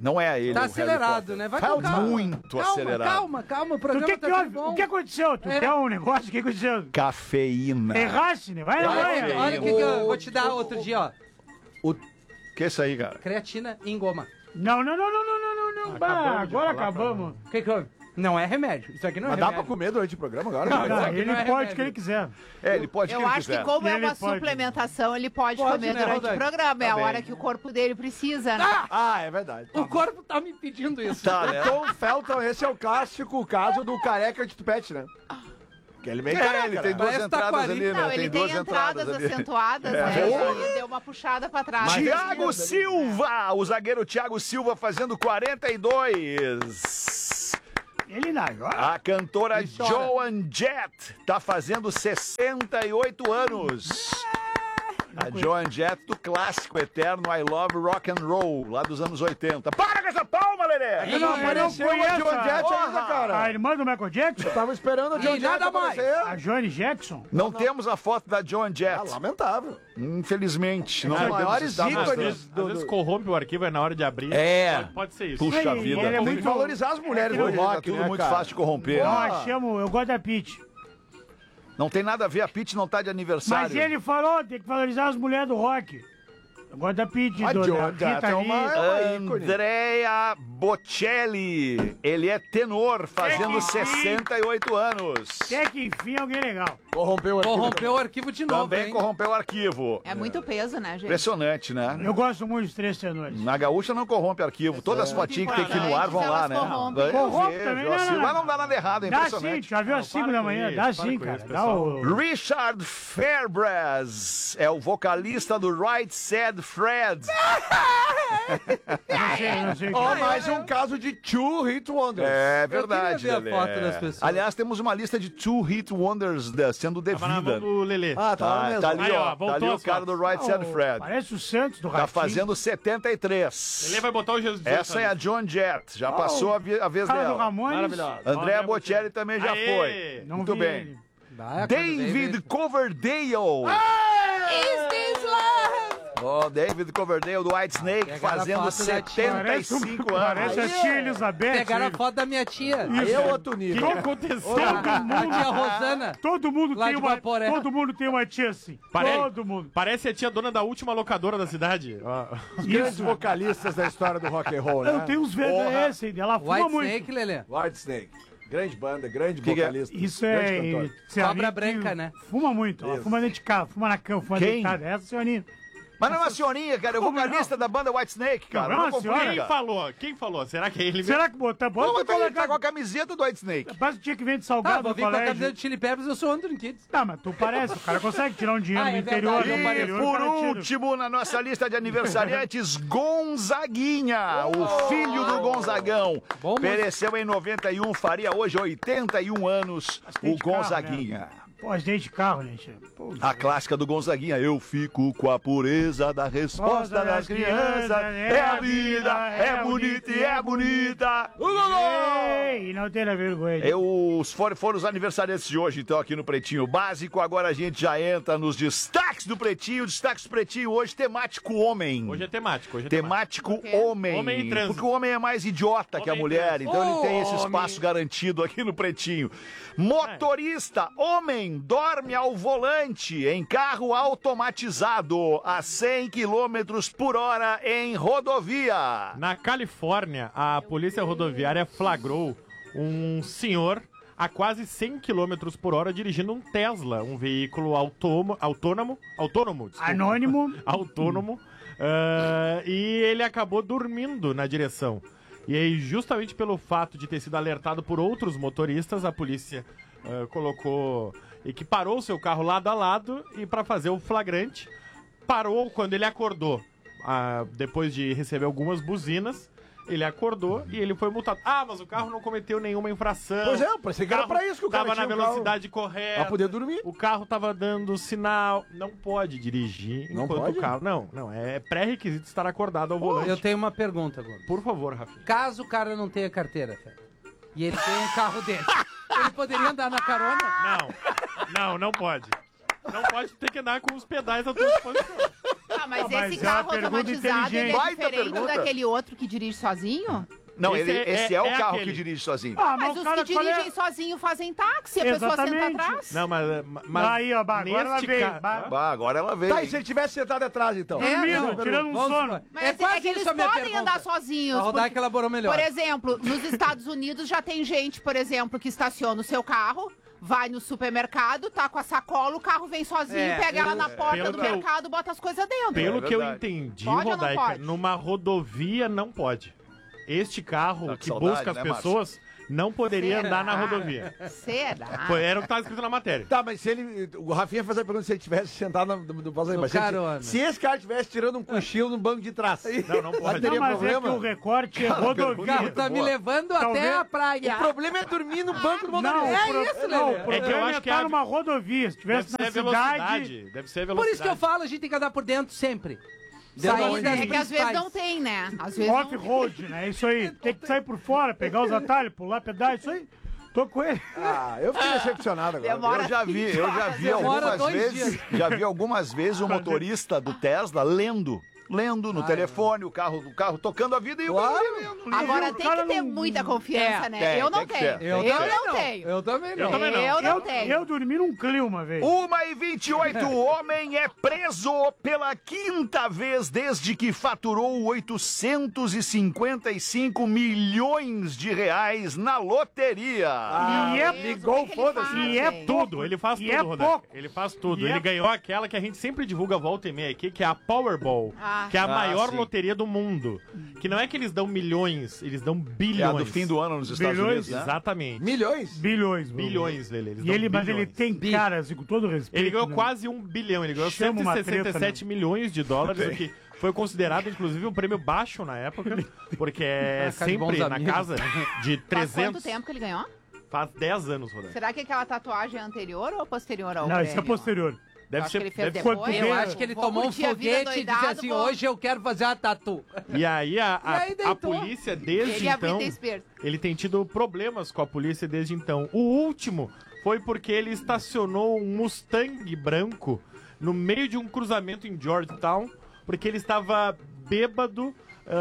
[SPEAKER 4] Não é ele.
[SPEAKER 8] Tá
[SPEAKER 4] o
[SPEAKER 8] acelerado,
[SPEAKER 4] Harry
[SPEAKER 8] né? Vai
[SPEAKER 4] Potter.
[SPEAKER 8] com calma.
[SPEAKER 4] Muito acelerado.
[SPEAKER 8] Calma. O programa tá tudo bom.
[SPEAKER 1] O que aconteceu? Tu quer um negócio? O que aconteceu?
[SPEAKER 4] Cafeína.
[SPEAKER 1] Erraste, né? Vai na manhã.
[SPEAKER 8] Olha o que eu vou te dar outro dia, ó.
[SPEAKER 4] O que é isso aí, cara?
[SPEAKER 8] Creatina em goma.
[SPEAKER 1] Não. Agora acabamos.
[SPEAKER 8] O que houve? Não é remédio. Isso aqui não é
[SPEAKER 7] Mas dá
[SPEAKER 8] remédio.
[SPEAKER 7] pra comer durante o programa agora?
[SPEAKER 1] Não,
[SPEAKER 8] aqui
[SPEAKER 1] ele
[SPEAKER 8] não é
[SPEAKER 1] pode
[SPEAKER 8] remédio.
[SPEAKER 1] o que ele quiser.
[SPEAKER 4] É, ele pode
[SPEAKER 5] Eu
[SPEAKER 4] que ele
[SPEAKER 5] acho que
[SPEAKER 4] quiser.
[SPEAKER 5] como é
[SPEAKER 1] Ele
[SPEAKER 5] uma
[SPEAKER 1] pode.
[SPEAKER 5] suplementação, ele pode
[SPEAKER 8] Pode,
[SPEAKER 5] comer
[SPEAKER 8] né,
[SPEAKER 5] durante
[SPEAKER 8] Rodaica?
[SPEAKER 5] o programa. É
[SPEAKER 4] Tá
[SPEAKER 5] a
[SPEAKER 4] bem.
[SPEAKER 5] hora que o corpo dele precisa, né?
[SPEAKER 7] Ah, é verdade.
[SPEAKER 8] O corpo tá me pedindo isso.
[SPEAKER 4] Tá, né?
[SPEAKER 7] Tom Felton, esse é o clássico caso do careca de tupete, né? Que ele meio careca,
[SPEAKER 4] ele tem
[SPEAKER 7] né?
[SPEAKER 4] duas
[SPEAKER 8] Parece
[SPEAKER 4] entradas
[SPEAKER 8] taquari.
[SPEAKER 4] ali, né?
[SPEAKER 5] Não, ele tem
[SPEAKER 4] duas
[SPEAKER 5] entradas
[SPEAKER 4] ali.
[SPEAKER 5] acentuadas, né? Ele deu uma puxada pra trás.
[SPEAKER 4] Thiago Silva, o zagueiro Thiago Silva fazendo 42.
[SPEAKER 1] Ele não joga.
[SPEAKER 4] A cantora Joan Jett tá fazendo 68 anos. A Joan Jett do clássico eterno I Love Rock and Roll, lá dos anos 80. Para com essa palma, Lelê!
[SPEAKER 7] Eu não apareceu a
[SPEAKER 1] conheço
[SPEAKER 7] John Jett
[SPEAKER 4] Porra!
[SPEAKER 7] ainda, cara.
[SPEAKER 1] A irmã do Michael Jackson?
[SPEAKER 7] Tava esperando a John
[SPEAKER 8] E
[SPEAKER 7] Jett
[SPEAKER 8] nada mais.
[SPEAKER 7] aparecer.
[SPEAKER 1] A Johnny Jackson?
[SPEAKER 4] Não temos a foto da Joan
[SPEAKER 7] Ah,
[SPEAKER 4] Jett,
[SPEAKER 7] lamentável.
[SPEAKER 4] infelizmente. Não
[SPEAKER 7] Os
[SPEAKER 4] podemos
[SPEAKER 7] maiores
[SPEAKER 4] estar
[SPEAKER 7] ícones
[SPEAKER 4] mostrando.
[SPEAKER 6] Às vezes corrompe o arquivo, é na hora de abrir.
[SPEAKER 4] É.
[SPEAKER 6] Pode ser isso.
[SPEAKER 4] Puxa
[SPEAKER 1] Ei,
[SPEAKER 4] vida.
[SPEAKER 1] ele é
[SPEAKER 7] Tem
[SPEAKER 1] muito-
[SPEAKER 7] que valorizar as mulheres do
[SPEAKER 4] Hoje
[SPEAKER 7] rock,
[SPEAKER 4] tá tudo
[SPEAKER 7] né,
[SPEAKER 4] muito
[SPEAKER 7] cara?
[SPEAKER 4] fácil de corromper.
[SPEAKER 1] Não,
[SPEAKER 4] né?
[SPEAKER 1] eu gosto da Pitty.
[SPEAKER 4] Não tem nada a ver, a Pitty não tá de aniversário.
[SPEAKER 1] Mas ele falou, tem que valorizar as mulheres do rock. Eu gosto da Pitty,
[SPEAKER 7] A
[SPEAKER 1] da
[SPEAKER 7] Joan Jett
[SPEAKER 1] Rita
[SPEAKER 7] é
[SPEAKER 1] Lee.
[SPEAKER 7] uma ícone.
[SPEAKER 4] Andrea Bocelli, ele é tenor, fazendo 68 anos.
[SPEAKER 1] Até que enfim alguém legal.
[SPEAKER 7] Corrompeu aqui.
[SPEAKER 8] Corrompeu o arquivo de novo,
[SPEAKER 4] Também
[SPEAKER 8] hein?
[SPEAKER 4] corrompeu o arquivo.
[SPEAKER 5] É muito peso, né, gente?
[SPEAKER 4] Impressionante, né?
[SPEAKER 1] Eu gosto muito dos Três Tenores.
[SPEAKER 4] Na Gaúcha não corrompe arquivo. Todas as fotinhas que tem aqui no ar vão lá, né?
[SPEAKER 5] Corrompem.
[SPEAKER 4] Eu
[SPEAKER 1] Corrompe
[SPEAKER 4] vejo,
[SPEAKER 1] também,
[SPEAKER 4] eu assisto.
[SPEAKER 1] não.
[SPEAKER 4] Mas não dá nada errado, é
[SPEAKER 1] Dá sim,
[SPEAKER 4] impressionante.
[SPEAKER 1] já viu às 5
[SPEAKER 6] para
[SPEAKER 1] da
[SPEAKER 6] com
[SPEAKER 1] manhã?
[SPEAKER 6] isso,
[SPEAKER 1] Dá
[SPEAKER 6] para
[SPEAKER 1] sim,
[SPEAKER 6] com
[SPEAKER 1] cara.
[SPEAKER 6] isso,
[SPEAKER 1] Dá
[SPEAKER 6] pessoal.
[SPEAKER 1] o...
[SPEAKER 4] Richard Fairbrass é o vocalista do Right Said Fred.
[SPEAKER 1] Não sei o que.
[SPEAKER 7] Ó, mais um caso de Two Hit Wonders.
[SPEAKER 4] É
[SPEAKER 8] Eu
[SPEAKER 4] verdade.
[SPEAKER 8] queria ver a
[SPEAKER 4] Lelê.
[SPEAKER 8] foto das pessoas.
[SPEAKER 4] Aliás, temos uma lista de Two Hit Wonders sendo
[SPEAKER 6] Tava na mão
[SPEAKER 4] devida.
[SPEAKER 6] do Lelê.
[SPEAKER 7] Ah, tá mesmo.
[SPEAKER 4] Tá ali,
[SPEAKER 6] Aí, ó,
[SPEAKER 4] ó. Tá
[SPEAKER 6] voltou
[SPEAKER 4] ali o
[SPEAKER 6] as
[SPEAKER 4] cara do Right Said Fred.
[SPEAKER 1] Parece o Santos do
[SPEAKER 4] Tá
[SPEAKER 1] Ratinho.
[SPEAKER 4] fazendo 73.
[SPEAKER 6] Lelê vai botar o Jesus.
[SPEAKER 4] Essa é a John Jett. Já passou a vez
[SPEAKER 1] Cara do
[SPEAKER 4] dela.
[SPEAKER 1] Ramones.
[SPEAKER 6] Maravilhosa.
[SPEAKER 4] Andrea Bocelli também já
[SPEAKER 6] Aê!
[SPEAKER 4] foi.
[SPEAKER 1] Não
[SPEAKER 4] Muito
[SPEAKER 1] vi
[SPEAKER 4] bem.
[SPEAKER 1] ele.
[SPEAKER 8] Vai, quando vem,
[SPEAKER 4] David
[SPEAKER 8] vem.
[SPEAKER 4] Coverdale.
[SPEAKER 5] Is this love?
[SPEAKER 4] Ó, David Coverdale do Whitesnake
[SPEAKER 8] Pegaram a
[SPEAKER 4] fazendo
[SPEAKER 8] foto da tia.
[SPEAKER 4] 75
[SPEAKER 1] Parece a
[SPEAKER 4] anos.
[SPEAKER 1] tia Elizabeth.
[SPEAKER 8] Pegaram a foto da minha tia.
[SPEAKER 7] Aí é outro
[SPEAKER 6] O que
[SPEAKER 7] nível.
[SPEAKER 6] aconteceu?
[SPEAKER 8] A tia Rosana.
[SPEAKER 1] Todo mundo
[SPEAKER 8] Lá
[SPEAKER 1] tem
[SPEAKER 8] de
[SPEAKER 1] uma,
[SPEAKER 8] Guaporé.
[SPEAKER 1] todo mundo tem uma tia assim. Todo mundo.
[SPEAKER 6] Parece a tia dona da última locadora da cidade. Ó.
[SPEAKER 7] Os grandes vocalistas da história do rock and roll, né?
[SPEAKER 1] Eu tenho uns VHS aí, ela fuma
[SPEAKER 8] White
[SPEAKER 1] muito.
[SPEAKER 8] Snake, Lelê.
[SPEAKER 7] Whitesnake. Grande banda, grande
[SPEAKER 4] Que que é?
[SPEAKER 7] vocalista.
[SPEAKER 1] Isso
[SPEAKER 7] grande
[SPEAKER 1] é...
[SPEAKER 7] cantor.
[SPEAKER 1] senhorinha
[SPEAKER 8] Cobra branca,
[SPEAKER 1] que
[SPEAKER 8] né?
[SPEAKER 1] Fuma muito. Ela
[SPEAKER 7] Isso.
[SPEAKER 1] fuma dentro de casa, fuma na cama, fuma
[SPEAKER 4] Quem?
[SPEAKER 1] deitada. Essa senhorinha.
[SPEAKER 4] Mas não é uma senhorinha, cara. É o
[SPEAKER 1] Como
[SPEAKER 4] vocalista da banda Whitesnake, cara.
[SPEAKER 1] Não, é
[SPEAKER 4] Não
[SPEAKER 1] uma senhora.
[SPEAKER 4] complica.
[SPEAKER 6] Quem falou? Quem falou? Será que é ele mesmo?
[SPEAKER 1] Será que botar?
[SPEAKER 4] Não,
[SPEAKER 1] Bota
[SPEAKER 4] mas
[SPEAKER 1] pra
[SPEAKER 4] ele tá com a
[SPEAKER 1] colocar.
[SPEAKER 4] camiseta do Whitesnake.
[SPEAKER 1] Parece que tinha que vem de
[SPEAKER 8] Ah,
[SPEAKER 1] salgado
[SPEAKER 8] vou
[SPEAKER 1] no
[SPEAKER 8] vir com a camisa
[SPEAKER 1] colégio.
[SPEAKER 8] do Chili Peppers, eu sou Anthony Kids.
[SPEAKER 1] Tá, mas tu parece. O cara consegue tirar um dinheiro
[SPEAKER 8] Ah,
[SPEAKER 1] no
[SPEAKER 8] é
[SPEAKER 1] interior.
[SPEAKER 8] verdade,
[SPEAKER 1] no
[SPEAKER 8] eu
[SPEAKER 4] E
[SPEAKER 8] pareço.
[SPEAKER 1] interior, o
[SPEAKER 4] por
[SPEAKER 1] cara tira.
[SPEAKER 4] último, na nossa lista de aniversariantes, Gonzaguinha, o filho do Gonzagão.
[SPEAKER 8] Bom, moço.
[SPEAKER 4] Pereceu em 91, faria hoje 81 anos,
[SPEAKER 1] Acidente
[SPEAKER 4] o
[SPEAKER 1] de carro,
[SPEAKER 4] Gonzaguinha.
[SPEAKER 1] né? Pô, acidente de carro, né, tia? Pô,
[SPEAKER 4] A clássica do Gonzaguinha, eu fico com a pureza da resposta das crianças. É a vida, é bonita e é bonita.
[SPEAKER 1] Ei, não tem vergonha.
[SPEAKER 4] Foram os aniversariantes de hoje, então, aqui no Pretinho Básico. Agora a gente já entra nos destaques do Pretinho. Destaques do Pretinho hoje, temático homem.
[SPEAKER 6] Hoje é temático. Hoje é
[SPEAKER 4] Temático
[SPEAKER 5] quê?
[SPEAKER 4] homem.
[SPEAKER 6] Homem em trânsito.
[SPEAKER 4] Porque o homem é mais idiota que a
[SPEAKER 6] Homem em
[SPEAKER 4] mulher,
[SPEAKER 6] trânsito.
[SPEAKER 4] então ele tem esse espaço garantido aqui no Pretinho. Motorista, homem, dorme ao volante em carro automatizado a 100 km por hora em rodovia.
[SPEAKER 6] Na Califórnia, a polícia rodoviária flagrou um senhor a quase 100 km por hora dirigindo um Tesla, um veículo autônomo, desculpa.
[SPEAKER 1] Anônimo.
[SPEAKER 6] Autônomo, e ele acabou dormindo na direção. E aí, justamente pelo fato de ter sido alertado por outros motoristas, a polícia equiparou o seu carro lado a lado e para fazer o flagrante, parou quando ele acordou. Depois de receber algumas buzinas, ele acordou e ele foi multado. Ah, mas o carro não cometeu nenhuma infração.
[SPEAKER 7] Pois é, eu pensei que era pra isso que o cara
[SPEAKER 6] tava
[SPEAKER 7] tinha
[SPEAKER 6] na
[SPEAKER 7] o carro.
[SPEAKER 6] velocidade correta.
[SPEAKER 7] Pra poder dormir.
[SPEAKER 6] O carro tava dando sinal. Não pode dirigir
[SPEAKER 7] Não
[SPEAKER 6] enquanto
[SPEAKER 7] pode?
[SPEAKER 6] o carro... Não. É pré-requisito estar acordado ao volante.
[SPEAKER 8] Eu tenho uma pergunta agora.
[SPEAKER 6] Por favor, Rafinha.
[SPEAKER 8] Caso o cara não tenha carteira, Fé, e ele tem um carro dele, ele poderia andar na carona?
[SPEAKER 6] Não pode. Não pode ter que andar com os pedais à tua disposição.
[SPEAKER 5] Tá, mas
[SPEAKER 1] Mas
[SPEAKER 5] esse
[SPEAKER 1] é uma
[SPEAKER 5] carro
[SPEAKER 1] pergunta
[SPEAKER 5] automatizado, ele é
[SPEAKER 4] inteligente.
[SPEAKER 5] diferente
[SPEAKER 4] Baita pergunta.
[SPEAKER 5] daquele outro que dirige sozinho?
[SPEAKER 4] Não,
[SPEAKER 6] Esse
[SPEAKER 4] esse é o carro
[SPEAKER 6] aquele.
[SPEAKER 4] que dirige sozinho.
[SPEAKER 1] Ah,
[SPEAKER 5] Mas
[SPEAKER 1] o
[SPEAKER 5] os
[SPEAKER 1] cara
[SPEAKER 5] que
[SPEAKER 1] qual é?
[SPEAKER 5] dirigem sozinho fazem táxi, a pessoa senta
[SPEAKER 1] Exatamente.
[SPEAKER 5] atrás.
[SPEAKER 6] Não, mas
[SPEAKER 1] Aí, ó, agora ela
[SPEAKER 6] neste
[SPEAKER 1] veio.
[SPEAKER 6] ca-
[SPEAKER 4] Bah, agora ela veio.
[SPEAKER 7] Tá, e
[SPEAKER 4] hein?
[SPEAKER 7] se ele tivesse sentado atrás, então?
[SPEAKER 1] Dormindo, tirando um
[SPEAKER 8] Vamos
[SPEAKER 1] sono.
[SPEAKER 8] supor.
[SPEAKER 5] Mas
[SPEAKER 8] É
[SPEAKER 5] é,
[SPEAKER 8] quase
[SPEAKER 5] que eles
[SPEAKER 8] isso a minha
[SPEAKER 5] podem
[SPEAKER 8] pergunta.
[SPEAKER 5] andar sozinhos.
[SPEAKER 8] A Rodaica
[SPEAKER 5] porque,
[SPEAKER 8] elaborou melhor.
[SPEAKER 5] por exemplo, nos Estados Unidos já tem gente, por exemplo, que estaciona o seu carro, vai no supermercado, tá com a sacola, o carro vem sozinho, pega ela na porta
[SPEAKER 6] pelo
[SPEAKER 5] do
[SPEAKER 6] que eu-
[SPEAKER 5] mercado, bota as coisas dentro.
[SPEAKER 6] Pelo que eu
[SPEAKER 4] verdade.
[SPEAKER 6] entendi,
[SPEAKER 5] Pode ou não
[SPEAKER 6] Rodaica,
[SPEAKER 5] pode?
[SPEAKER 6] numa rodovia não pode. Este carro
[SPEAKER 4] Tá com
[SPEAKER 6] que
[SPEAKER 4] saudade,
[SPEAKER 6] busca as
[SPEAKER 4] né,
[SPEAKER 6] pessoas não poderia
[SPEAKER 5] Será?
[SPEAKER 6] andar na rodovia.
[SPEAKER 5] Será?
[SPEAKER 6] Era o que estava escrito na matéria.
[SPEAKER 7] Tá, mas se ele. O Rafinha fez a pergunta se ele tivesse sentado no passageiro.
[SPEAKER 8] No
[SPEAKER 7] Mas se ele-
[SPEAKER 8] carona.
[SPEAKER 7] se esse cara estivesse tirando um cochilo no banco de trás.
[SPEAKER 6] Não pode.
[SPEAKER 7] teria
[SPEAKER 1] Não, mas
[SPEAKER 7] problema?
[SPEAKER 1] é que o recorte é
[SPEAKER 8] O carro
[SPEAKER 1] rodovia.
[SPEAKER 8] tá me levando
[SPEAKER 1] Talvez-
[SPEAKER 8] até a praia.
[SPEAKER 7] O problema é dormir no banco do
[SPEAKER 1] Não,
[SPEAKER 7] motorista.
[SPEAKER 1] o
[SPEAKER 8] isso,
[SPEAKER 1] não,
[SPEAKER 8] Lelê.
[SPEAKER 1] o problema
[SPEAKER 6] É que eu acho que
[SPEAKER 1] tá
[SPEAKER 6] a-
[SPEAKER 1] numa rodovia. Se
[SPEAKER 6] Deve
[SPEAKER 1] tivesse
[SPEAKER 6] ser a
[SPEAKER 1] na cidade...
[SPEAKER 6] velocidade. Deve ser a
[SPEAKER 8] Por
[SPEAKER 6] velocidade.
[SPEAKER 8] isso que eu falo, a gente tem que andar por dentro sempre.
[SPEAKER 7] Dentro
[SPEAKER 8] Sair
[SPEAKER 7] onde?
[SPEAKER 8] das
[SPEAKER 5] É que às vezes
[SPEAKER 8] principais.
[SPEAKER 5] não tem, né? Às vezes não
[SPEAKER 1] Off-road, né? Isso aí. Tem que sair por fora, pegar os atalhos, pular pedais, isso aí. Tô com ele.
[SPEAKER 7] Ah, eu fiquei decepcionado agora.
[SPEAKER 5] demora.
[SPEAKER 4] Eu já vi
[SPEAKER 8] Demora
[SPEAKER 4] algumas
[SPEAKER 8] 2
[SPEAKER 4] vezes,
[SPEAKER 8] dias.
[SPEAKER 4] já vi algumas vezes o motorista do Tesla lendo no telefone, o carro tocando a vida e o
[SPEAKER 7] Claro.
[SPEAKER 4] cara lendo.
[SPEAKER 5] Agora
[SPEAKER 1] o
[SPEAKER 5] tem
[SPEAKER 1] cara
[SPEAKER 5] que ter
[SPEAKER 1] não-
[SPEAKER 5] muita confiança,
[SPEAKER 8] É,
[SPEAKER 5] né?
[SPEAKER 4] tem,
[SPEAKER 5] Eu não
[SPEAKER 4] tem que
[SPEAKER 5] tenho.
[SPEAKER 4] ter.
[SPEAKER 8] Eu
[SPEAKER 5] Eu
[SPEAKER 8] também
[SPEAKER 5] não tenho.
[SPEAKER 8] Eu também não.
[SPEAKER 6] também não.
[SPEAKER 5] Eu não tenho.
[SPEAKER 1] Eu dormi num Clio uma vez.
[SPEAKER 4] 1h28, o homem é preso pela quinta vez desde que faturou 855 milhões de reais na loteria.
[SPEAKER 1] E é
[SPEAKER 5] Ligou, foda-se.
[SPEAKER 1] E é
[SPEAKER 6] Tudo, ele faz
[SPEAKER 1] E
[SPEAKER 6] tudo,
[SPEAKER 1] é
[SPEAKER 6] Rodaica.
[SPEAKER 1] pouco.
[SPEAKER 6] Ele faz tudo.
[SPEAKER 1] E
[SPEAKER 6] Ele
[SPEAKER 1] é-
[SPEAKER 6] ganhou aquela que a gente sempre divulga volta e meia aqui, que é a Powerball, que é a maior
[SPEAKER 4] sim.
[SPEAKER 6] loteria do mundo. Que não é que eles dão milhões, eles dão
[SPEAKER 4] É a
[SPEAKER 6] bilhões.
[SPEAKER 4] do fim do ano nos Estados
[SPEAKER 1] Bilhões?
[SPEAKER 4] Unidos, né?
[SPEAKER 6] Exatamente.
[SPEAKER 7] Milhões?
[SPEAKER 1] bilhões.
[SPEAKER 6] Bilhões, Lele. Eles
[SPEAKER 1] E
[SPEAKER 6] dão
[SPEAKER 1] ele, mas
[SPEAKER 6] bilhões.
[SPEAKER 1] ele tem cara, assim, com todo respeito.
[SPEAKER 6] Ele ganhou
[SPEAKER 1] né?
[SPEAKER 6] quase 1 bilhão, ele ganhou
[SPEAKER 1] Chama uma
[SPEAKER 6] 167
[SPEAKER 1] treta,
[SPEAKER 6] milhões de dólares, o que foi considerado, inclusive, um prêmio baixo na época, porque é
[SPEAKER 8] Ficar de bons
[SPEAKER 6] sempre na
[SPEAKER 8] amigos.
[SPEAKER 6] casa de
[SPEAKER 5] Faz
[SPEAKER 6] 300...
[SPEAKER 5] quanto tempo que ele ganhou?
[SPEAKER 6] Faz 10 anos, Rodaica.
[SPEAKER 5] Será que aquela tatuagem é anterior ou posterior ao
[SPEAKER 1] Não, isso é
[SPEAKER 5] prêmio?
[SPEAKER 1] posterior.
[SPEAKER 6] Deve
[SPEAKER 5] Acho
[SPEAKER 6] ser...
[SPEAKER 5] que ele fez
[SPEAKER 6] deve-
[SPEAKER 5] depois.
[SPEAKER 1] quanto
[SPEAKER 8] Eu
[SPEAKER 1] Vou
[SPEAKER 8] acho que ele tomou um
[SPEAKER 5] curtir a vida
[SPEAKER 8] foguete e disse
[SPEAKER 5] doidado,
[SPEAKER 8] assim,
[SPEAKER 5] vou-
[SPEAKER 8] hoje eu quero fazer a tatu.
[SPEAKER 6] E aí a
[SPEAKER 8] E aí deitou.
[SPEAKER 6] polícia, desde
[SPEAKER 5] Ele e a
[SPEAKER 6] então,
[SPEAKER 5] Britney Spears.
[SPEAKER 6] ele tem tido problemas com a polícia desde então. O último foi porque ele estacionou um Mustang branco no meio de um cruzamento em Georgetown, porque ele estava bêbado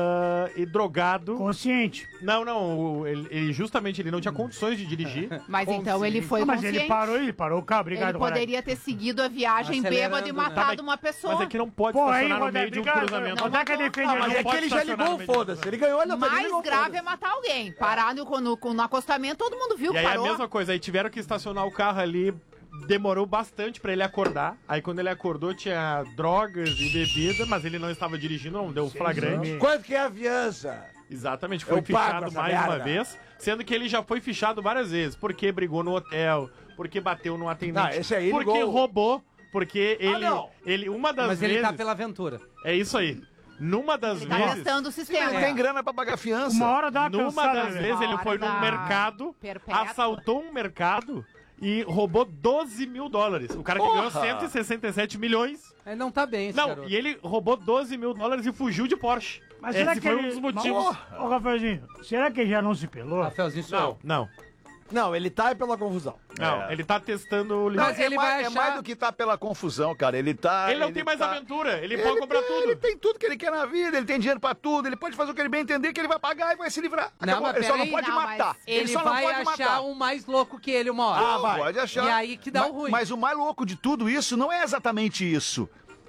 [SPEAKER 6] e drogado.
[SPEAKER 1] Consciente.
[SPEAKER 6] Não, ele justamente ele não tinha condições de dirigir.
[SPEAKER 5] Mas então ele foi
[SPEAKER 1] Ah, mas
[SPEAKER 5] consciente.
[SPEAKER 1] ele parou o carro. Obrigado,
[SPEAKER 5] Ele poderia ter seguido a viagem
[SPEAKER 8] Acelerando,
[SPEAKER 5] bêbado e
[SPEAKER 8] né?
[SPEAKER 5] matado uma pessoa.
[SPEAKER 6] Mas é que não pode
[SPEAKER 1] Pô, aí,
[SPEAKER 6] estacionar no
[SPEAKER 1] Rodaica,
[SPEAKER 6] meio de um
[SPEAKER 1] obrigado.
[SPEAKER 6] cruzamento.
[SPEAKER 1] Rodaica defende
[SPEAKER 5] Não,
[SPEAKER 1] a
[SPEAKER 7] Mas
[SPEAKER 1] gente.
[SPEAKER 7] é que ele já
[SPEAKER 6] estacionar
[SPEAKER 7] ligou
[SPEAKER 6] no
[SPEAKER 7] o
[SPEAKER 6] meio de-
[SPEAKER 7] foda-se. Ele ganhou, ele
[SPEAKER 5] Mais
[SPEAKER 7] ligou o
[SPEAKER 5] grave é
[SPEAKER 7] foda-se.
[SPEAKER 5] matar alguém. Parar no acostamento, todo mundo viu
[SPEAKER 6] E
[SPEAKER 5] que
[SPEAKER 6] aí a
[SPEAKER 5] parou.
[SPEAKER 6] mesma coisa, aí tiveram que estacionar o carro ali, demorou bastante pra ele acordar. Aí quando ele acordou tinha drogas e bebida, mas ele não estava dirigindo, não deu flagrante.
[SPEAKER 7] Quanto que é a fiança?
[SPEAKER 6] Exatamente, foi
[SPEAKER 7] Eu pago
[SPEAKER 6] fichado
[SPEAKER 7] essa
[SPEAKER 6] mais
[SPEAKER 7] merda.
[SPEAKER 6] uma vez, sendo que ele já foi fichado várias vezes, porque brigou no hotel, porque bateu no atendente,
[SPEAKER 7] Não, esse aí
[SPEAKER 6] porque
[SPEAKER 7] ligou-
[SPEAKER 6] roubou, porque ele uma das
[SPEAKER 8] Mas
[SPEAKER 6] vezes,
[SPEAKER 8] ele tá pela aventura.
[SPEAKER 6] é isso aí. Numa das
[SPEAKER 5] Ele tá
[SPEAKER 6] vezes,
[SPEAKER 5] testando o sistema.
[SPEAKER 4] Ele tem grana pra pagar fiança.
[SPEAKER 1] Uma hora dá uma
[SPEAKER 6] numa
[SPEAKER 1] cansada,
[SPEAKER 6] das
[SPEAKER 1] né?
[SPEAKER 6] vezes ele
[SPEAKER 5] Hora
[SPEAKER 6] foi num
[SPEAKER 5] da
[SPEAKER 6] mercado,
[SPEAKER 5] perpétua.
[SPEAKER 6] assaltou um mercado e roubou 12 mil dólares. O cara que ganhou 167 milhões.
[SPEAKER 8] Ele não tá bem, esse
[SPEAKER 6] Não,
[SPEAKER 8] garoto.
[SPEAKER 6] e ele roubou 12 mil dólares e fugiu de Porsche.
[SPEAKER 1] Mas será
[SPEAKER 6] Esse
[SPEAKER 1] que
[SPEAKER 6] foi
[SPEAKER 1] ele...
[SPEAKER 6] um dos motivos.
[SPEAKER 1] Ô, Rafaelzinho, será que ele já não se pelou?
[SPEAKER 8] Rafaelzinho sou eu.
[SPEAKER 6] Não,
[SPEAKER 7] Não, ele tá pela confusão.
[SPEAKER 6] não. Ele tá testando o limite.
[SPEAKER 8] Mas ele vai
[SPEAKER 4] É
[SPEAKER 8] achar...
[SPEAKER 4] mais do que tá pela confusão, cara. Ele tá.
[SPEAKER 6] Ele não tem mais
[SPEAKER 4] tá-
[SPEAKER 6] aventura, ele pode comprar tudo.
[SPEAKER 4] Ele tem tudo que ele quer na vida, ele tem dinheiro pra tudo, ele pode fazer o que ele bem entender, que ele vai pagar e vai se livrar.
[SPEAKER 8] Não,
[SPEAKER 4] Acabou.
[SPEAKER 8] mas
[SPEAKER 4] Ele só não
[SPEAKER 8] peraí,
[SPEAKER 4] pode
[SPEAKER 5] não, mas
[SPEAKER 4] matar.
[SPEAKER 8] Ele
[SPEAKER 4] só não
[SPEAKER 8] vai
[SPEAKER 4] pode
[SPEAKER 8] achar
[SPEAKER 4] matar.
[SPEAKER 8] um mais louco que ele uma hora.
[SPEAKER 4] Pode achar.
[SPEAKER 8] E aí que dá o ruim.
[SPEAKER 4] Mas o mais louco de tudo isso não é exatamente isso.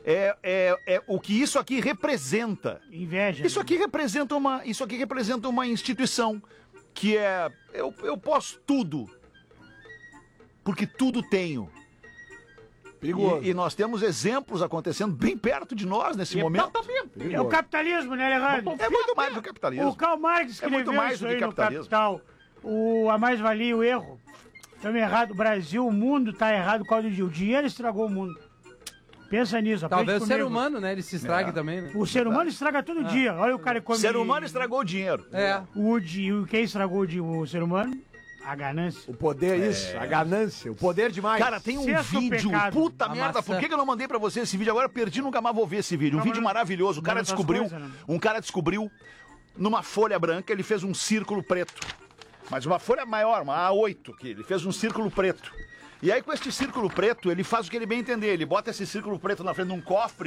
[SPEAKER 4] É o que isso aqui representa.
[SPEAKER 1] Inveja.
[SPEAKER 4] Isso aqui representa uma instituição que é eu posso tudo. Porque tudo tenho.
[SPEAKER 7] Perigoso.
[SPEAKER 4] E nós temos exemplos acontecendo bem perto de nós nesse momento.
[SPEAKER 1] É o capitalismo, né, Alejandro?
[SPEAKER 4] É muito mais do
[SPEAKER 1] O
[SPEAKER 4] capitalismo.
[SPEAKER 1] Karl Marx escreveu
[SPEAKER 4] muito mais
[SPEAKER 1] isso
[SPEAKER 4] do que
[SPEAKER 1] aí no
[SPEAKER 4] capitalismo.
[SPEAKER 1] Capital. A mais-valia e o erro. Estamos errados. O Brasil, o mundo está errado por causa do dinheiro. O dinheiro estragou o mundo. Pensa nisso. aprende
[SPEAKER 8] Talvez o ser
[SPEAKER 1] comigo.
[SPEAKER 8] humano, né? Ele se estrague
[SPEAKER 4] É.
[SPEAKER 8] também, né?
[SPEAKER 1] O ser humano estraga todo dia. Olha o cara que come...
[SPEAKER 4] O ser humano estragou o dinheiro.
[SPEAKER 8] É.
[SPEAKER 1] O quem estragou o ser humano? A ganância.
[SPEAKER 7] O poder, isso. A ganância. O poder demais.
[SPEAKER 4] Cara, tem um
[SPEAKER 1] Sexto
[SPEAKER 4] vídeo.
[SPEAKER 1] pecado.
[SPEAKER 4] Puta
[SPEAKER 8] A
[SPEAKER 4] merda,
[SPEAKER 8] maçã.
[SPEAKER 4] por que eu não mandei pra você esse vídeo? Agora eu perdi, nunca mais vou ver esse vídeo. Um
[SPEAKER 1] Não,
[SPEAKER 4] vídeo
[SPEAKER 1] mas-
[SPEAKER 4] maravilhoso. O cara
[SPEAKER 1] Mas essas
[SPEAKER 4] descobriu.
[SPEAKER 1] coisas, né?
[SPEAKER 4] Um cara descobriu numa folha branca, ele fez um círculo preto. Mas uma folha maior, uma A8, que ele fez um círculo preto. E aí, com este círculo preto, ele faz o que ele bem entender. Ele bota esse círculo preto na frente de um cofre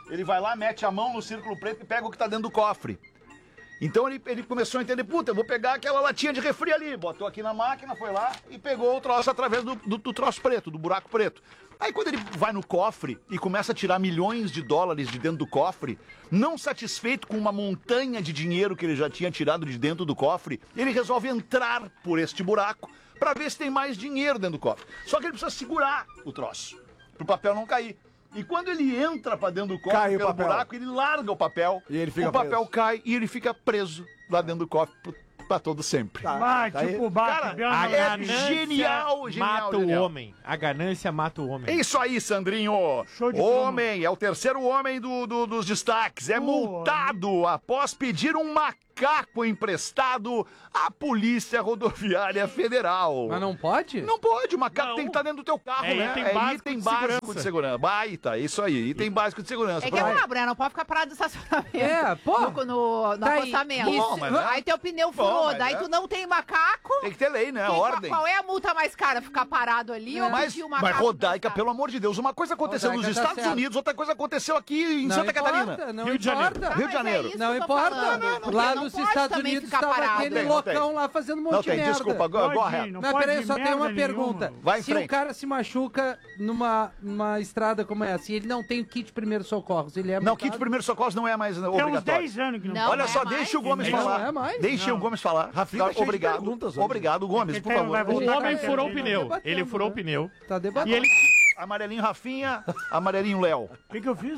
[SPEAKER 4] ele vai lá, mete a mão no círculo preto e pega o que tá dentro do cofre. Então ele começou a entender, puta, eu vou pegar aquela latinha de refri ali, botou aqui na máquina, foi lá e pegou o troço através do troço preto, do buraco preto. Aí quando ele vai no cofre e começa a tirar milhões de dólares de dentro do cofre, não satisfeito com uma montanha de dinheiro que ele já tinha tirado de dentro do cofre, ele resolve entrar por este buraco para ver se tem mais dinheiro dentro do cofre. Só que ele precisa segurar o troço, pro papel não cair. E quando ele entra pra dentro do cofre pelo buraco, ele larga o papel,
[SPEAKER 7] e ele fica
[SPEAKER 4] o papel
[SPEAKER 7] preso.
[SPEAKER 4] cai e ele fica preso lá dentro do cofre pra todo sempre.
[SPEAKER 1] Vai,
[SPEAKER 7] Tá aí.
[SPEAKER 1] tipo,
[SPEAKER 4] Cara,
[SPEAKER 1] bate,
[SPEAKER 4] é genial,
[SPEAKER 6] mata
[SPEAKER 4] genial.
[SPEAKER 6] o homem. A ganância mata o homem.
[SPEAKER 4] É isso aí, Sandrinho.
[SPEAKER 1] Show de
[SPEAKER 4] Homem, é o terceiro homem dos destaques. É multado após pedir um macaco emprestado à Polícia Rodoviária Federal.
[SPEAKER 8] Mas não pode?
[SPEAKER 4] Não pode, o macaco
[SPEAKER 6] Não.
[SPEAKER 4] tem que estar dentro do teu carro,
[SPEAKER 6] É
[SPEAKER 4] né?
[SPEAKER 6] item básico de
[SPEAKER 4] básico de segurança. Baita, isso aí, item básico de segurança.
[SPEAKER 5] É que é brabo, né? Não pode ficar parado no estacionamento.
[SPEAKER 8] É, pô.
[SPEAKER 5] No
[SPEAKER 8] Tá aí.
[SPEAKER 5] acostamento.
[SPEAKER 4] Bom, mas é.
[SPEAKER 5] Aí teu pneu
[SPEAKER 4] Bom,
[SPEAKER 5] furou,
[SPEAKER 4] mas
[SPEAKER 5] daí
[SPEAKER 4] é.
[SPEAKER 5] tu não tem macaco.
[SPEAKER 4] Tem que ter lei, né?
[SPEAKER 5] Quem-
[SPEAKER 4] Ordem.
[SPEAKER 5] Qual é a multa mais cara? Ficar parado ali ou
[SPEAKER 4] Mas,
[SPEAKER 5] pedir o macaco?
[SPEAKER 4] Rodaica,
[SPEAKER 5] emprestado?
[SPEAKER 4] pelo amor de Deus, uma coisa aconteceu
[SPEAKER 8] Rodaica
[SPEAKER 4] nos
[SPEAKER 8] tá
[SPEAKER 4] Estados
[SPEAKER 8] certo.
[SPEAKER 4] Unidos, outra coisa aconteceu aqui em
[SPEAKER 8] Não
[SPEAKER 4] Santa
[SPEAKER 8] importa,
[SPEAKER 4] Catarina.
[SPEAKER 8] não
[SPEAKER 6] Rio de Janeiro.
[SPEAKER 8] importa.
[SPEAKER 4] Rio de
[SPEAKER 5] Mas
[SPEAKER 4] Janeiro.
[SPEAKER 5] É isso
[SPEAKER 8] Não
[SPEAKER 5] que eu tô
[SPEAKER 8] importa.
[SPEAKER 5] falando, porque
[SPEAKER 8] Lá
[SPEAKER 5] não
[SPEAKER 8] nos
[SPEAKER 5] pode
[SPEAKER 8] Estados
[SPEAKER 5] também
[SPEAKER 8] Unidos
[SPEAKER 5] ficar
[SPEAKER 8] estava
[SPEAKER 5] parado.
[SPEAKER 8] aquele
[SPEAKER 4] Não tem.
[SPEAKER 8] loucão lá fazendo um monte
[SPEAKER 4] Não
[SPEAKER 8] de
[SPEAKER 4] tem,
[SPEAKER 8] merda.
[SPEAKER 4] desculpa, agora
[SPEAKER 1] Pode ir,
[SPEAKER 4] reto.
[SPEAKER 1] não
[SPEAKER 8] Mas
[SPEAKER 1] pode
[SPEAKER 8] peraí,
[SPEAKER 1] ir
[SPEAKER 8] só tem uma
[SPEAKER 1] merda
[SPEAKER 8] pergunta.
[SPEAKER 1] nenhuma.
[SPEAKER 4] Vai em
[SPEAKER 8] se
[SPEAKER 4] frente.
[SPEAKER 8] o cara se machuca numa estrada como essa e ele não tem o kit de primeiros socorros, ele é
[SPEAKER 4] Não,
[SPEAKER 8] multado?
[SPEAKER 4] kit de primeiros socorros não é mais
[SPEAKER 1] Tem uns
[SPEAKER 4] obrigatório.
[SPEAKER 1] 10 anos que não,
[SPEAKER 5] Não,
[SPEAKER 4] Olha
[SPEAKER 5] é
[SPEAKER 4] só,
[SPEAKER 5] mais.
[SPEAKER 4] deixa o Gomes
[SPEAKER 8] Não,
[SPEAKER 4] falar.
[SPEAKER 8] é mais.
[SPEAKER 4] Deixa o
[SPEAKER 1] Não.
[SPEAKER 4] Gomes falar.
[SPEAKER 7] Rafinha tá cheio de
[SPEAKER 4] Obrigado.
[SPEAKER 7] perguntas hoje.
[SPEAKER 4] Obrigado, Gomes,
[SPEAKER 1] É que
[SPEAKER 4] por
[SPEAKER 1] tem-
[SPEAKER 4] favor.
[SPEAKER 1] vai
[SPEAKER 6] O
[SPEAKER 1] voltar
[SPEAKER 6] homem
[SPEAKER 1] pra
[SPEAKER 6] furou o
[SPEAKER 1] frente,
[SPEAKER 6] pneu.
[SPEAKER 8] debatendo,
[SPEAKER 6] Ele furou o
[SPEAKER 8] né?
[SPEAKER 6] pneu.
[SPEAKER 8] Tá
[SPEAKER 6] E
[SPEAKER 8] debatendo.
[SPEAKER 6] ele.
[SPEAKER 4] Amarelinho Rafinha, amarelinho Léo.
[SPEAKER 1] O que eu fiz?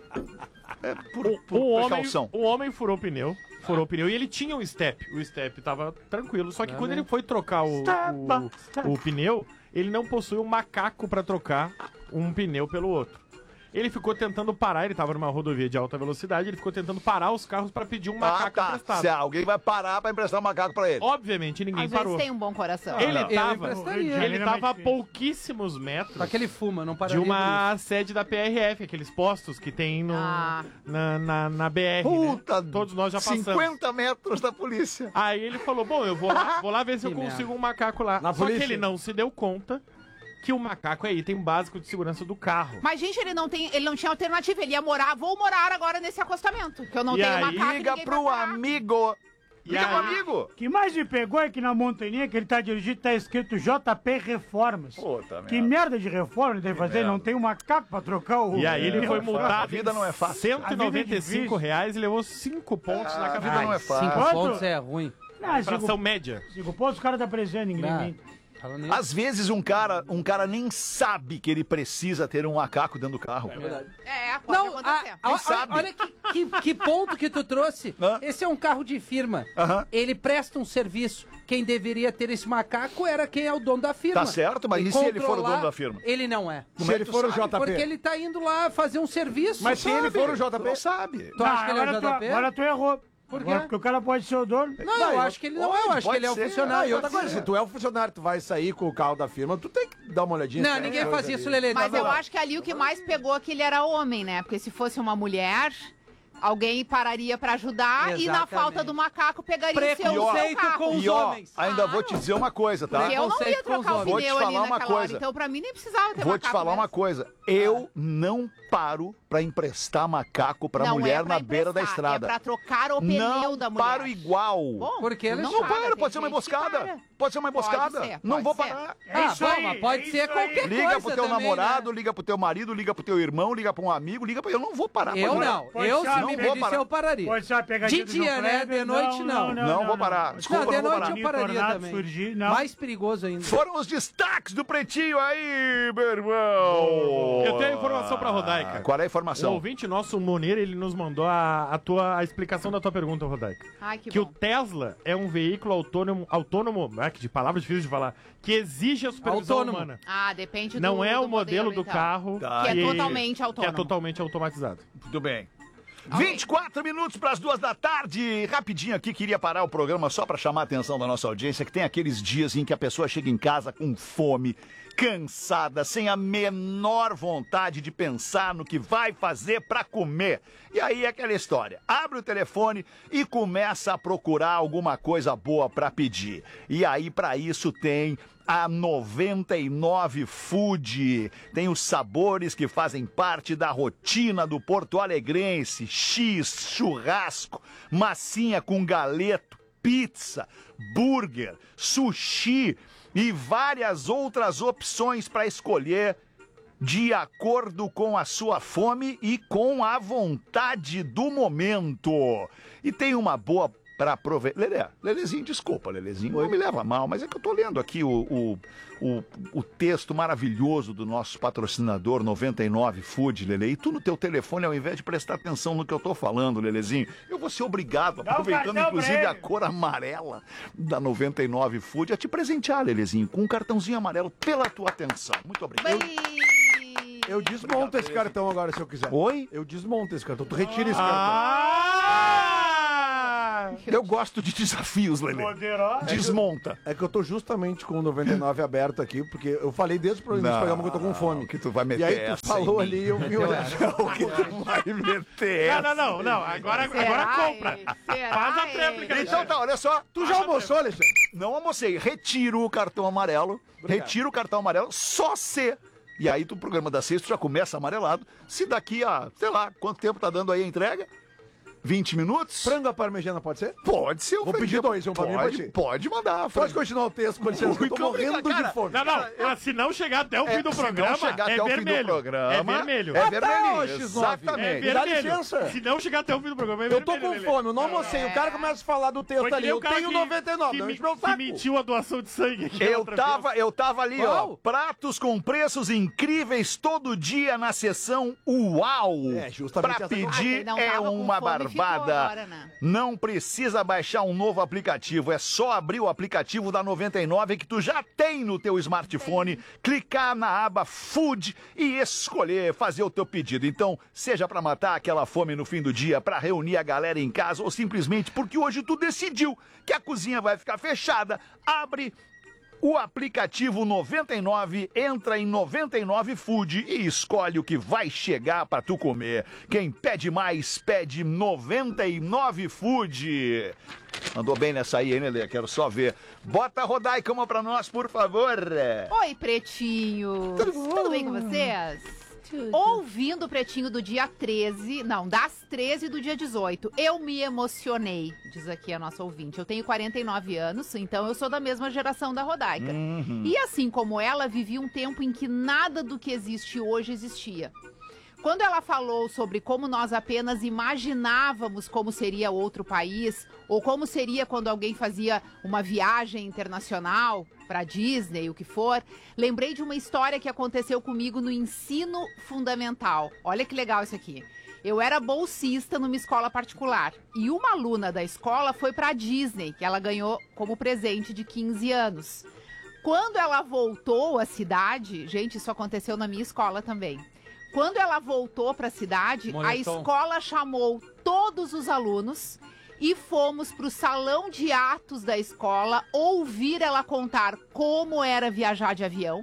[SPEAKER 6] O homem,
[SPEAKER 4] precaução.
[SPEAKER 6] o homem furou o pneu. Furou o pneu e ele tinha um step. O step tava tranquilo. Só que quando ele foi trocar o pneu, ele não possuía um macaco pra trocar um pneu pelo outro. Ele ficou tentando parar, ele tava numa rodovia de alta velocidade, ele ficou tentando parar os carros pra pedir um macaco emprestado.
[SPEAKER 4] Se alguém vai parar pra emprestar um macaco pra ele.
[SPEAKER 6] Obviamente ninguém
[SPEAKER 5] Às
[SPEAKER 6] parou.
[SPEAKER 5] vezes tem um bom coração.
[SPEAKER 6] Ele
[SPEAKER 4] Não.
[SPEAKER 6] tava,
[SPEAKER 8] emprestaria.
[SPEAKER 6] ele tava a
[SPEAKER 1] É mais difícil.
[SPEAKER 6] pouquíssimos metros
[SPEAKER 8] Só que ele fuma, não
[SPEAKER 6] de
[SPEAKER 8] pararia
[SPEAKER 6] uma sede da PRF, aqueles postos que tem no,
[SPEAKER 5] Ah.
[SPEAKER 6] na BR,
[SPEAKER 4] Puta,
[SPEAKER 6] né? Todos nós já passamos.
[SPEAKER 4] 50 metros da polícia.
[SPEAKER 6] Aí ele falou, bom, eu vou lá ver se eu
[SPEAKER 8] Que
[SPEAKER 6] consigo um macaco lá.
[SPEAKER 7] Na
[SPEAKER 6] Só que
[SPEAKER 7] polícia.
[SPEAKER 6] ele não se deu conta que o macaco é item básico de segurança do carro.
[SPEAKER 5] Mas, gente, ele não tinha alternativa. Ele ia morar, vou morar agora nesse acostamento. Que eu não
[SPEAKER 6] E
[SPEAKER 5] tenho
[SPEAKER 6] aí,
[SPEAKER 5] macaco e
[SPEAKER 4] Liga
[SPEAKER 5] ninguém
[SPEAKER 4] pro
[SPEAKER 5] vai parar.
[SPEAKER 4] amigo.
[SPEAKER 6] E
[SPEAKER 4] Liga pro
[SPEAKER 6] aí-
[SPEAKER 4] amigo.
[SPEAKER 1] O que mais me pegou é que na montanha que ele tá dirigindo tá escrito JP Reformas.
[SPEAKER 4] Puta
[SPEAKER 1] Que merda de reforma ele deve fazer? Ele não tem um macaco pra trocar o...
[SPEAKER 6] E aí ele foi
[SPEAKER 4] A
[SPEAKER 6] multado
[SPEAKER 4] vida não é fácil.
[SPEAKER 6] R$195 e levou 5 pontos na
[SPEAKER 4] A vida
[SPEAKER 6] cabeça.
[SPEAKER 4] não é fácil.
[SPEAKER 8] 5
[SPEAKER 1] Quanto?
[SPEAKER 8] pontos é ruim.
[SPEAKER 1] Ah,
[SPEAKER 6] Infração média.
[SPEAKER 1] 5 pontos, o cara tá precisando, ninguém.
[SPEAKER 8] Fala nisso.
[SPEAKER 4] Às vezes um cara nem sabe que ele precisa ter um macaco dentro do carro.
[SPEAKER 5] É, pode
[SPEAKER 8] Não,
[SPEAKER 5] acontecer.
[SPEAKER 4] Quem sabe?
[SPEAKER 8] olha que ponto que tu trouxe.
[SPEAKER 4] Hã?
[SPEAKER 8] Esse é um carro de firma.
[SPEAKER 4] Aham.
[SPEAKER 8] Ele presta um serviço. Quem deveria ter esse macaco era quem é o dono da firma.
[SPEAKER 4] Tá certo, mas e se ele for o dono da firma?
[SPEAKER 8] Ele não é.
[SPEAKER 7] Se ele for o JP.
[SPEAKER 8] Porque ele tá indo lá fazer um serviço.
[SPEAKER 7] Mas se ele for o JP,
[SPEAKER 4] Não sabe.
[SPEAKER 8] Tu acha que ele é o
[SPEAKER 1] agora
[SPEAKER 8] JP?
[SPEAKER 1] agora tu errou.
[SPEAKER 8] Por quê?
[SPEAKER 1] Agora, porque o cara pode ser o dono.
[SPEAKER 8] Não, eu acho que ele não é. Eu acho que
[SPEAKER 4] pode
[SPEAKER 8] ele é o
[SPEAKER 4] ser.
[SPEAKER 8] funcionário.
[SPEAKER 7] E outra coisa, se tu é o funcionário, tu vai sair com o carro da firma, tu tem que dar uma olhadinha.
[SPEAKER 8] Não,
[SPEAKER 7] se tem
[SPEAKER 8] ninguém
[SPEAKER 7] coisa
[SPEAKER 8] faz
[SPEAKER 7] ali.
[SPEAKER 8] isso, Lelê.
[SPEAKER 5] Mas
[SPEAKER 8] Não,
[SPEAKER 5] eu
[SPEAKER 8] não.
[SPEAKER 5] acho que ali o que mais pegou é que ele era homem, né? Porque se fosse uma mulher, alguém pararia pra ajudar e na
[SPEAKER 8] Exatamente.
[SPEAKER 5] falta do macaco pegaria o seu
[SPEAKER 8] Preconceito
[SPEAKER 5] carro.
[SPEAKER 8] com os
[SPEAKER 4] E ó,
[SPEAKER 8] homens.
[SPEAKER 4] ainda vou te dizer uma coisa, tá?
[SPEAKER 5] Porque eu não ia
[SPEAKER 8] Preconceito com os
[SPEAKER 5] trocar o
[SPEAKER 8] homens.
[SPEAKER 4] Vou te
[SPEAKER 5] pneu ali
[SPEAKER 4] falar uma
[SPEAKER 5] naquela hora,
[SPEAKER 4] coisa.
[SPEAKER 5] então pra mim nem precisava ter
[SPEAKER 4] Vou te
[SPEAKER 5] macaco
[SPEAKER 4] falar
[SPEAKER 5] mesmo.
[SPEAKER 4] uma coisa. Eu não paro pra emprestar macaco pra
[SPEAKER 5] Não
[SPEAKER 4] mulher
[SPEAKER 5] é pra
[SPEAKER 4] na beira da
[SPEAKER 5] emprestar,
[SPEAKER 4] estrada.
[SPEAKER 5] É pra trocar o pneu
[SPEAKER 4] Não
[SPEAKER 5] da mulher.
[SPEAKER 4] paro igual.
[SPEAKER 5] Bom,
[SPEAKER 8] Porque ele
[SPEAKER 5] não
[SPEAKER 4] Não
[SPEAKER 8] para,
[SPEAKER 4] paro,
[SPEAKER 5] tem
[SPEAKER 4] pode ser uma
[SPEAKER 5] gente que
[SPEAKER 4] emboscada.
[SPEAKER 5] para.
[SPEAKER 4] Pode ser uma emboscada.
[SPEAKER 5] Pode ser,
[SPEAKER 4] Não
[SPEAKER 5] pode
[SPEAKER 4] vou
[SPEAKER 5] ser.
[SPEAKER 4] parar.
[SPEAKER 1] É isso aí,
[SPEAKER 8] mas pode
[SPEAKER 1] é
[SPEAKER 8] ser
[SPEAKER 1] isso
[SPEAKER 8] qualquer
[SPEAKER 1] aí.
[SPEAKER 4] Liga
[SPEAKER 8] coisa
[SPEAKER 4] pro teu
[SPEAKER 8] também,
[SPEAKER 4] namorado,
[SPEAKER 8] né?
[SPEAKER 4] liga pro teu marido, liga pro teu irmão, liga pra um amigo, liga pra... Eu não vou parar.
[SPEAKER 8] Eu
[SPEAKER 4] pode-
[SPEAKER 8] não.
[SPEAKER 1] Pode
[SPEAKER 8] Eu,
[SPEAKER 1] ser
[SPEAKER 8] se
[SPEAKER 1] uma
[SPEAKER 8] me
[SPEAKER 4] pedida,
[SPEAKER 8] pedisse, eu pararia.
[SPEAKER 1] Pode ser uma pegadinha
[SPEAKER 8] De dia, né? De noite, não.
[SPEAKER 4] Não vou parar. Desculpa,
[SPEAKER 8] Não, de
[SPEAKER 4] não vou
[SPEAKER 8] noite
[SPEAKER 4] parar.
[SPEAKER 8] eu pararia
[SPEAKER 1] Tornado
[SPEAKER 8] também.
[SPEAKER 1] surgir, não.
[SPEAKER 8] Mais perigoso ainda.
[SPEAKER 4] Foram os destaques do Pretinho aí, meu irmão.
[SPEAKER 6] Eu tenho a informação pra Rodaica.
[SPEAKER 4] Qual é a
[SPEAKER 6] Um
[SPEAKER 4] informação?
[SPEAKER 6] ouvinte nosso, o Moneira, ele nos mandou a explicação da tua pergunta, Rodaica.
[SPEAKER 5] Ai, que
[SPEAKER 6] Que o
[SPEAKER 5] bom.
[SPEAKER 6] Tesla é um veículo autônomo, que de palavras difíceis de falar, que exige a supervisão
[SPEAKER 8] Autônomo.
[SPEAKER 6] humana.
[SPEAKER 5] Ah, depende do
[SPEAKER 6] Não é o
[SPEAKER 5] do
[SPEAKER 6] modelo do
[SPEAKER 5] então.
[SPEAKER 6] carro
[SPEAKER 4] Tá.
[SPEAKER 5] Que é totalmente autônomo.
[SPEAKER 6] Que é totalmente automatizado.
[SPEAKER 4] Tudo bem. 24 minutos para as 2 da tarde. Rapidinho aqui, queria parar o programa só para chamar a atenção da nossa audiência, que tem aqueles dias em que a pessoa chega em casa com fome, cansada, sem a menor vontade de pensar no que vai fazer para comer. E aí é aquela história. Abre o telefone e começa a procurar alguma coisa boa para pedir. E aí para isso tem a 99 Food. Tem os sabores que fazem parte da rotina do porto-alegrense. X, churrasco, massinha com galeto, pizza, burger, sushi e várias outras opções para escolher de acordo com a sua fome e com a vontade do momento. E tem uma boa para aproveitar. Lelezinho, desculpa, Lelezinho, não me leva mal, mas é que eu tô lendo aqui o texto maravilhoso do nosso patrocinador 99 Food, Lele, e tu no teu telefone, ao invés de prestar atenção no que eu tô falando, Lelezinho, eu vou ser obrigado, aproveitando inclusive a cor amarela da 99 Food, a te presentear, Lelezinho, com um cartãozinho amarelo pela tua atenção. Muito obrigado.
[SPEAKER 7] Eu desmonto esse cartão agora, se eu quiser.
[SPEAKER 4] Oi?
[SPEAKER 7] Eu desmonto esse cartão. Tu retira esse cartão.
[SPEAKER 4] Eu gosto de desafios, Lele. Desmonta.
[SPEAKER 7] É que eu tô justamente com o 99 aberto aqui, porque eu falei desde o início do programa que eu tô com fome.
[SPEAKER 4] Que tu vai meter
[SPEAKER 7] E aí
[SPEAKER 4] essa
[SPEAKER 7] tu falou
[SPEAKER 4] em mim.
[SPEAKER 7] ali e eu vi olhar.
[SPEAKER 4] O que tu vai meter essa?
[SPEAKER 6] Não. Agora compra. Faz a réplica.
[SPEAKER 4] Então tá, olha só.
[SPEAKER 7] Tu já almoçou, Alexandre?
[SPEAKER 4] Não almocei. Retiro o cartão amarelo. Retiro o cartão amarelo só se... E aí o programa da sexta já começa amarelado. Se daqui a, sei lá, quanto tempo tá dando aí a entrega? 20 minutos?
[SPEAKER 7] Frango à parmegiana pode ser?
[SPEAKER 4] Pode ser.
[SPEAKER 7] Vou pedir dois, um pra mim e pra ti.
[SPEAKER 4] Pode mandar.
[SPEAKER 7] Pode continuar o texto, com licença, eu tô morrendo de fome.
[SPEAKER 6] Não. Se não chegar até o fim do programa,
[SPEAKER 4] é vermelho.
[SPEAKER 6] É vermelho.
[SPEAKER 4] É vermelho.
[SPEAKER 7] X9.
[SPEAKER 4] Exatamente.
[SPEAKER 7] Dá licença.
[SPEAKER 6] Se não chegar até o fim do programa, é
[SPEAKER 7] Eu
[SPEAKER 6] vermelho.
[SPEAKER 7] tô com fome, eu não almocei. O cara começa a falar do texto ali. Eu tenho 99, não enche meu
[SPEAKER 6] Que
[SPEAKER 7] saco.
[SPEAKER 6] mentiu a doação de sangue aqui.
[SPEAKER 4] Eu tava ali,
[SPEAKER 7] Qual?
[SPEAKER 4] ó. Pratos com preços incríveis todo dia na seção Uau.
[SPEAKER 7] É, justamente
[SPEAKER 4] pra
[SPEAKER 7] essa que eu-
[SPEAKER 4] pedir
[SPEAKER 5] Não
[SPEAKER 4] é
[SPEAKER 5] tava com
[SPEAKER 4] uma
[SPEAKER 5] fome, ficou
[SPEAKER 4] barbada.
[SPEAKER 5] agora, né?
[SPEAKER 4] Não precisa baixar um novo aplicativo, é só abrir o aplicativo da 99 que tu já tem no teu smartphone, clicar na aba Food e escolher fazer o teu pedido. Então, seja pra matar aquela fome no fim do dia, pra reunir a galera em casa ou simplesmente porque hoje tu decidiu que a cozinha vai ficar fechada, abre o aplicativo 99, entra em 99 Food e escolhe o que vai chegar pra tu comer. Quem pede mais, pede 99 Food. Mandou bem nessa aí, hein, Lelê? Quero só ver. Bota a Rodaica uma pra nós, por favor.
[SPEAKER 5] Oi, pretinhos. Tudo bem com vocês? Ouvindo o Pretinho do dia 13, não, das 13 do dia 18, eu me emocionei, diz aqui a nossa ouvinte. Eu tenho 49 anos, então eu sou da mesma geração da Rodaica. E assim como ela, vivi um tempo em que nada do que existe hoje existia. Quando ela falou sobre como nós apenas imaginávamos como seria outro país, ou como seria quando alguém fazia uma viagem internacional para Disney, o que for, lembrei de uma história que aconteceu comigo no ensino fundamental. Olha que legal isso aqui. Eu era bolsista numa escola particular e uma aluna da escola foi para Disney, que ela ganhou como presente de 15 anos. Quando ela voltou à cidade, gente, isso aconteceu na minha escola também. Quando ela voltou para a cidade, a escola chamou todos os alunos e fomos para o salão de atos da escola ouvir ela contar como era viajar de avião,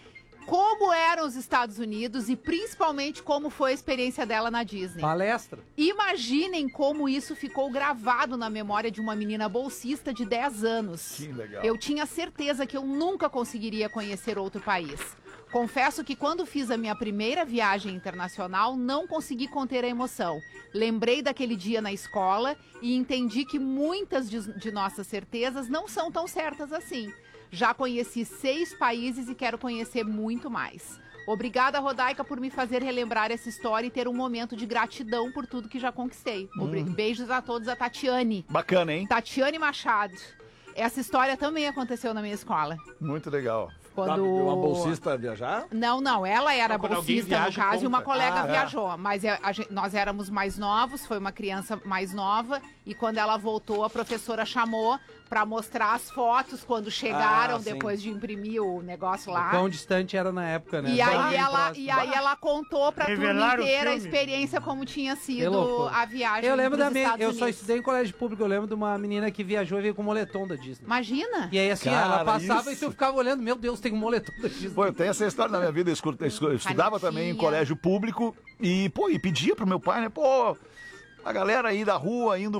[SPEAKER 5] como eram os Estados Unidos e principalmente como foi a experiência dela na Disney.
[SPEAKER 8] Palestra.
[SPEAKER 5] Imaginem como isso ficou gravado na memória de uma menina bolsista de 10 anos.
[SPEAKER 4] Que legal.
[SPEAKER 5] Eu tinha certeza que eu nunca conseguiria conhecer outro país. Confesso que quando fiz a minha primeira viagem internacional, não consegui conter a emoção. Lembrei daquele dia na escola e entendi que muitas de nossas certezas não são tão certas assim. Já conheci 6 países e quero conhecer muito mais. Obrigada, Rodaica, por me fazer relembrar essa história e ter um momento de gratidão por tudo que já conquistei. Beijos a todos, a Tatiane.
[SPEAKER 4] Bacana, hein?
[SPEAKER 5] Tatiane Machado. Essa história também aconteceu na minha escola.
[SPEAKER 4] Muito legal.
[SPEAKER 5] Quando...
[SPEAKER 7] Uma bolsista viajar?
[SPEAKER 5] Não, ela era
[SPEAKER 6] Quando alguém
[SPEAKER 5] bolsista no
[SPEAKER 6] viaja,
[SPEAKER 5] caso e uma
[SPEAKER 6] conta.
[SPEAKER 5] colega viajou. Mas nós éramos mais novos, foi uma criança mais nova e quando ela voltou, a professora chamou para mostrar as fotos quando chegaram,
[SPEAKER 7] sim.
[SPEAKER 5] depois de imprimir o negócio lá.
[SPEAKER 8] Quão distante era na época, né?
[SPEAKER 5] E aí,
[SPEAKER 8] Bem próximo.
[SPEAKER 5] ela contou pra turma
[SPEAKER 1] Revelaram o
[SPEAKER 5] inteira a
[SPEAKER 1] filme.
[SPEAKER 5] experiência como tinha
[SPEAKER 8] Que
[SPEAKER 5] sido
[SPEAKER 8] loucura.
[SPEAKER 5] a viagem
[SPEAKER 8] Eu lembro
[SPEAKER 5] pros
[SPEAKER 8] da minha.
[SPEAKER 5] Estados
[SPEAKER 8] Eu só
[SPEAKER 5] Unidos.
[SPEAKER 8] estudei em colégio público. Eu lembro de uma menina que viajou e veio com moletom da Disney.
[SPEAKER 5] Imagina!
[SPEAKER 8] E aí, assim,
[SPEAKER 7] Cara,
[SPEAKER 8] ela passava
[SPEAKER 7] isso.
[SPEAKER 8] e tu ficava olhando, meu Deus, tem um moletom da Disney.
[SPEAKER 4] Pô, eu tenho essa história na minha vida, eu estudava também em colégio público e, pô, e pedia pro meu pai, né, pô, A galera aí da rua indo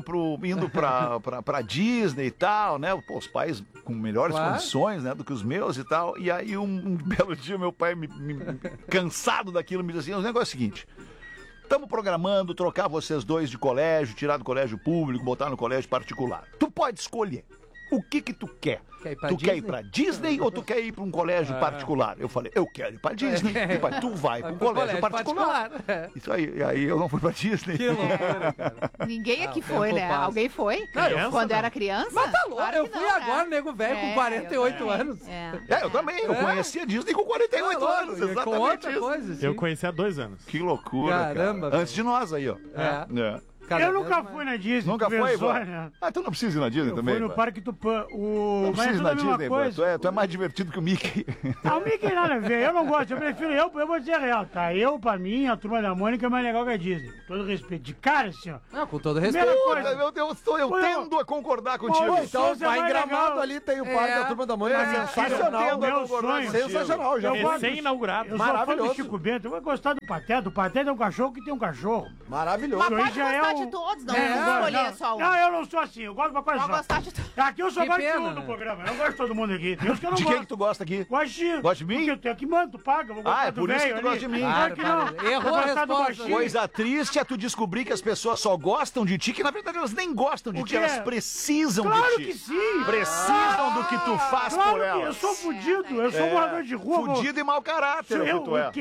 [SPEAKER 4] pra Disney e tal, né? Pô, os pais com melhores condições, né, do que os meus e tal. E aí um belo dia meu pai, cansado daquilo, me disse assim, o negócio é o seguinte, estamos programando trocar vocês dois de colégio, tirar do colégio público, botar no colégio particular. Tu pode escolher o que tu quer. Tu quer ir pra Disney ou tu quer ir pra um colégio particular? Eu falei, eu quero ir pra Disney. E pai, tu vai pra um colégio particular. Isso aí. E aí eu não fui pra Disney.
[SPEAKER 8] Que loucura, cara.
[SPEAKER 5] Ninguém aqui foi, né?
[SPEAKER 8] passo.
[SPEAKER 5] Alguém foi?
[SPEAKER 6] Criança,
[SPEAKER 5] Quando
[SPEAKER 6] não.
[SPEAKER 5] era criança?
[SPEAKER 8] Mas tá louco,
[SPEAKER 5] Claro
[SPEAKER 8] eu
[SPEAKER 5] que
[SPEAKER 8] fui
[SPEAKER 5] não,
[SPEAKER 8] agora,
[SPEAKER 5] né?
[SPEAKER 8] nego velho, com 48 anos.
[SPEAKER 4] Eu também. Eu conheci a Disney com 48 anos.
[SPEAKER 8] Com
[SPEAKER 4] Exatamente
[SPEAKER 8] outra
[SPEAKER 4] isso.
[SPEAKER 8] coisa, assim.
[SPEAKER 6] Eu conheci há 2 anos.
[SPEAKER 4] Que loucura,
[SPEAKER 8] Caramba,
[SPEAKER 4] cara. Antes de nós aí, ó.
[SPEAKER 8] É.
[SPEAKER 1] Eu nunca fui na Disney.
[SPEAKER 4] Nunca
[SPEAKER 1] tu
[SPEAKER 4] foi,
[SPEAKER 1] pensou,
[SPEAKER 4] Ivan?
[SPEAKER 1] né?
[SPEAKER 4] Ah, então não precisa ir na Disney
[SPEAKER 1] Eu
[SPEAKER 4] também,
[SPEAKER 1] fui no
[SPEAKER 4] Ivan.
[SPEAKER 1] Parque Tupã.
[SPEAKER 4] Não
[SPEAKER 1] Mas é
[SPEAKER 4] precisa ir
[SPEAKER 1] tudo
[SPEAKER 4] na
[SPEAKER 1] a mesma
[SPEAKER 4] Disney, Ivan.
[SPEAKER 1] coisa.
[SPEAKER 4] Tu é mais divertido que o Mickey.
[SPEAKER 1] Ah, o Mickey nada a ver, eu não gosto, eu prefiro, eu vou dizer a real, tá? Eu, pra mim, a Turma da Mônica é mais legal que a Disney. Com todo respeito. De cara, assim, ó.
[SPEAKER 8] Não, com todo
[SPEAKER 1] Primeira
[SPEAKER 8] respeito.
[SPEAKER 1] coisa.
[SPEAKER 4] Eu tendo a concordar contigo.
[SPEAKER 1] Pô,
[SPEAKER 7] Então,
[SPEAKER 1] Souza é
[SPEAKER 7] vai em
[SPEAKER 1] mais
[SPEAKER 7] Gramado
[SPEAKER 1] legal.
[SPEAKER 7] ali, tem o Parque da Turma da Mônica,
[SPEAKER 4] É,
[SPEAKER 7] sensacional.
[SPEAKER 4] eu
[SPEAKER 1] Meu
[SPEAKER 4] concordar
[SPEAKER 1] sonho.
[SPEAKER 4] contigo.
[SPEAKER 7] Sensacional, já
[SPEAKER 1] Eu
[SPEAKER 7] fui.
[SPEAKER 1] gosto-
[SPEAKER 6] Recém-inaugurado.
[SPEAKER 1] Eu sou fã do
[SPEAKER 7] Maravilhoso.
[SPEAKER 1] Chico Bento, eu vou gostar do Pateta. O Pateta é um cachorro que tem um cachorro.
[SPEAKER 7] Maravilhoso.
[SPEAKER 5] Mas
[SPEAKER 1] Isso aí
[SPEAKER 5] pode
[SPEAKER 1] já é
[SPEAKER 5] gostar
[SPEAKER 1] um-
[SPEAKER 5] de todos, não
[SPEAKER 1] É,
[SPEAKER 5] escolher só um.
[SPEAKER 1] Não, eu não sou assim, eu gosto de uma coisa
[SPEAKER 5] Pode
[SPEAKER 1] só.
[SPEAKER 5] gostar de todos.
[SPEAKER 1] Aqui eu sou
[SPEAKER 8] Que
[SPEAKER 1] mais de
[SPEAKER 8] pena,
[SPEAKER 1] um no
[SPEAKER 8] né?
[SPEAKER 1] programa, eu não gosto de todo mundo aqui. Tem uns que eu não
[SPEAKER 4] De
[SPEAKER 1] gosto.
[SPEAKER 4] quem que tu gosta aqui?
[SPEAKER 1] Gosto de...
[SPEAKER 4] Gosta de mim?
[SPEAKER 1] Porque tu é que manda, tu paga. Vou gostar
[SPEAKER 4] É
[SPEAKER 1] do
[SPEAKER 4] por isso que
[SPEAKER 1] velho
[SPEAKER 4] tu gosta
[SPEAKER 1] ali.
[SPEAKER 4] de mim.
[SPEAKER 1] Claro que não.
[SPEAKER 8] Para. Errou
[SPEAKER 1] Vou
[SPEAKER 8] a
[SPEAKER 1] gostar do
[SPEAKER 8] resposta.
[SPEAKER 1] baixinho.
[SPEAKER 4] Coisa triste é tu descobrir que as pessoas só gostam de ti, que na verdade elas nem gostam de
[SPEAKER 1] O
[SPEAKER 4] ti,
[SPEAKER 1] quê?
[SPEAKER 4] elas precisam
[SPEAKER 1] Claro
[SPEAKER 4] de ti.
[SPEAKER 1] que sim.
[SPEAKER 4] Precisam do que tu faz
[SPEAKER 1] Claro
[SPEAKER 4] por
[SPEAKER 1] que
[SPEAKER 4] elas.
[SPEAKER 1] eu sou fudido, eu sou morador de rua. vou-
[SPEAKER 4] Fudido e mau caráter, é o que tu é.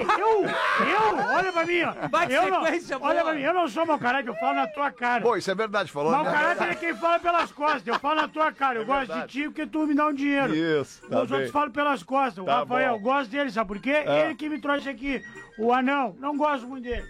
[SPEAKER 1] Olha pra mim, ó.
[SPEAKER 8] Vai que
[SPEAKER 1] Eu não-
[SPEAKER 8] sequência
[SPEAKER 1] olha
[SPEAKER 8] boa.
[SPEAKER 1] pra mim, eu não sou mau caráter, eu falo na tua cara.
[SPEAKER 4] Pô, isso é verdade, falou,
[SPEAKER 1] Mau
[SPEAKER 4] né?
[SPEAKER 1] caráter é quem fala pelas costas, eu falo na tua cara. Eu gosto de
[SPEAKER 4] verdade.
[SPEAKER 1] ti porque tu me dá um dinheiro.
[SPEAKER 4] Isso, tá
[SPEAKER 1] Os
[SPEAKER 4] bem.
[SPEAKER 1] outros falam pelas costas. O
[SPEAKER 4] Tá
[SPEAKER 1] Rafael,
[SPEAKER 4] bom.
[SPEAKER 1] eu gosto dele, sabe por quê? Ele que me trouxe aqui. O anão, não gosto muito dele.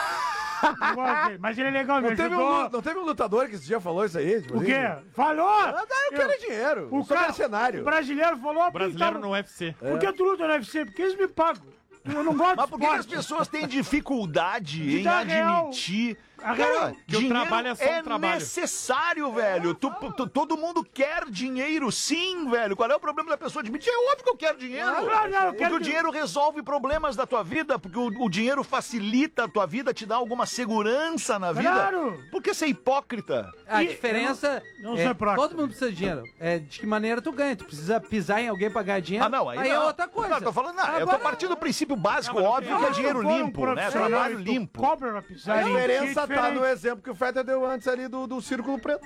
[SPEAKER 1] Não gosto dele, mas ele é legal, me
[SPEAKER 7] Não teve,
[SPEAKER 1] ajudou.
[SPEAKER 7] não teve um lutador que esse dia falou isso aí? Tipo
[SPEAKER 1] O quê?
[SPEAKER 7] assim?
[SPEAKER 1] Falou?
[SPEAKER 7] Eu quero dinheiro.
[SPEAKER 1] O
[SPEAKER 7] Eu sou
[SPEAKER 1] cara,
[SPEAKER 7] mercenário.
[SPEAKER 1] o brasileiro falou...
[SPEAKER 6] Brasileiro no UFC.
[SPEAKER 1] Por que tu luta no UFC? Porque eles me pagam. Eu não gosto
[SPEAKER 4] Mas
[SPEAKER 1] de
[SPEAKER 4] por que as
[SPEAKER 1] esporte.
[SPEAKER 4] pessoas têm dificuldade
[SPEAKER 1] De
[SPEAKER 4] em
[SPEAKER 1] dar real.
[SPEAKER 4] admitir?
[SPEAKER 1] A real.
[SPEAKER 6] Que o trabalho é só um trabalho.
[SPEAKER 4] necessário, velho. Todo mundo quer dinheiro, sim, velho. Qual é o problema da pessoa admitir? É óbvio que eu quero dinheiro.
[SPEAKER 1] Não, eu
[SPEAKER 4] Porque
[SPEAKER 1] quero
[SPEAKER 4] o dinheiro resolve problemas da tua vida, porque o dinheiro facilita a tua vida, te dá alguma segurança na vida.
[SPEAKER 1] Claro.
[SPEAKER 4] Por que ser hipócrita?
[SPEAKER 8] A
[SPEAKER 1] E-
[SPEAKER 8] diferença
[SPEAKER 1] eu não
[SPEAKER 8] é
[SPEAKER 1] sou prático.
[SPEAKER 8] todo mundo precisa de dinheiro. É de que maneira tu ganha. Tu precisa pisar em alguém pra ganhar dinheiro.
[SPEAKER 4] Ah, não, aí,
[SPEAKER 8] é
[SPEAKER 4] não.
[SPEAKER 8] outra coisa.
[SPEAKER 4] Não, eu tô falando, não, eu tô
[SPEAKER 8] Agora-
[SPEAKER 4] partindo do princípio básico,
[SPEAKER 6] Não, mas
[SPEAKER 4] óbvio, que é dinheiro limpo, né? Trabalho limpo.
[SPEAKER 1] Cobra pra pisar
[SPEAKER 7] A
[SPEAKER 1] em ti,
[SPEAKER 7] diferença tá
[SPEAKER 1] diferente.
[SPEAKER 7] no exemplo que o Fetter deu antes ali do Círculo Preto.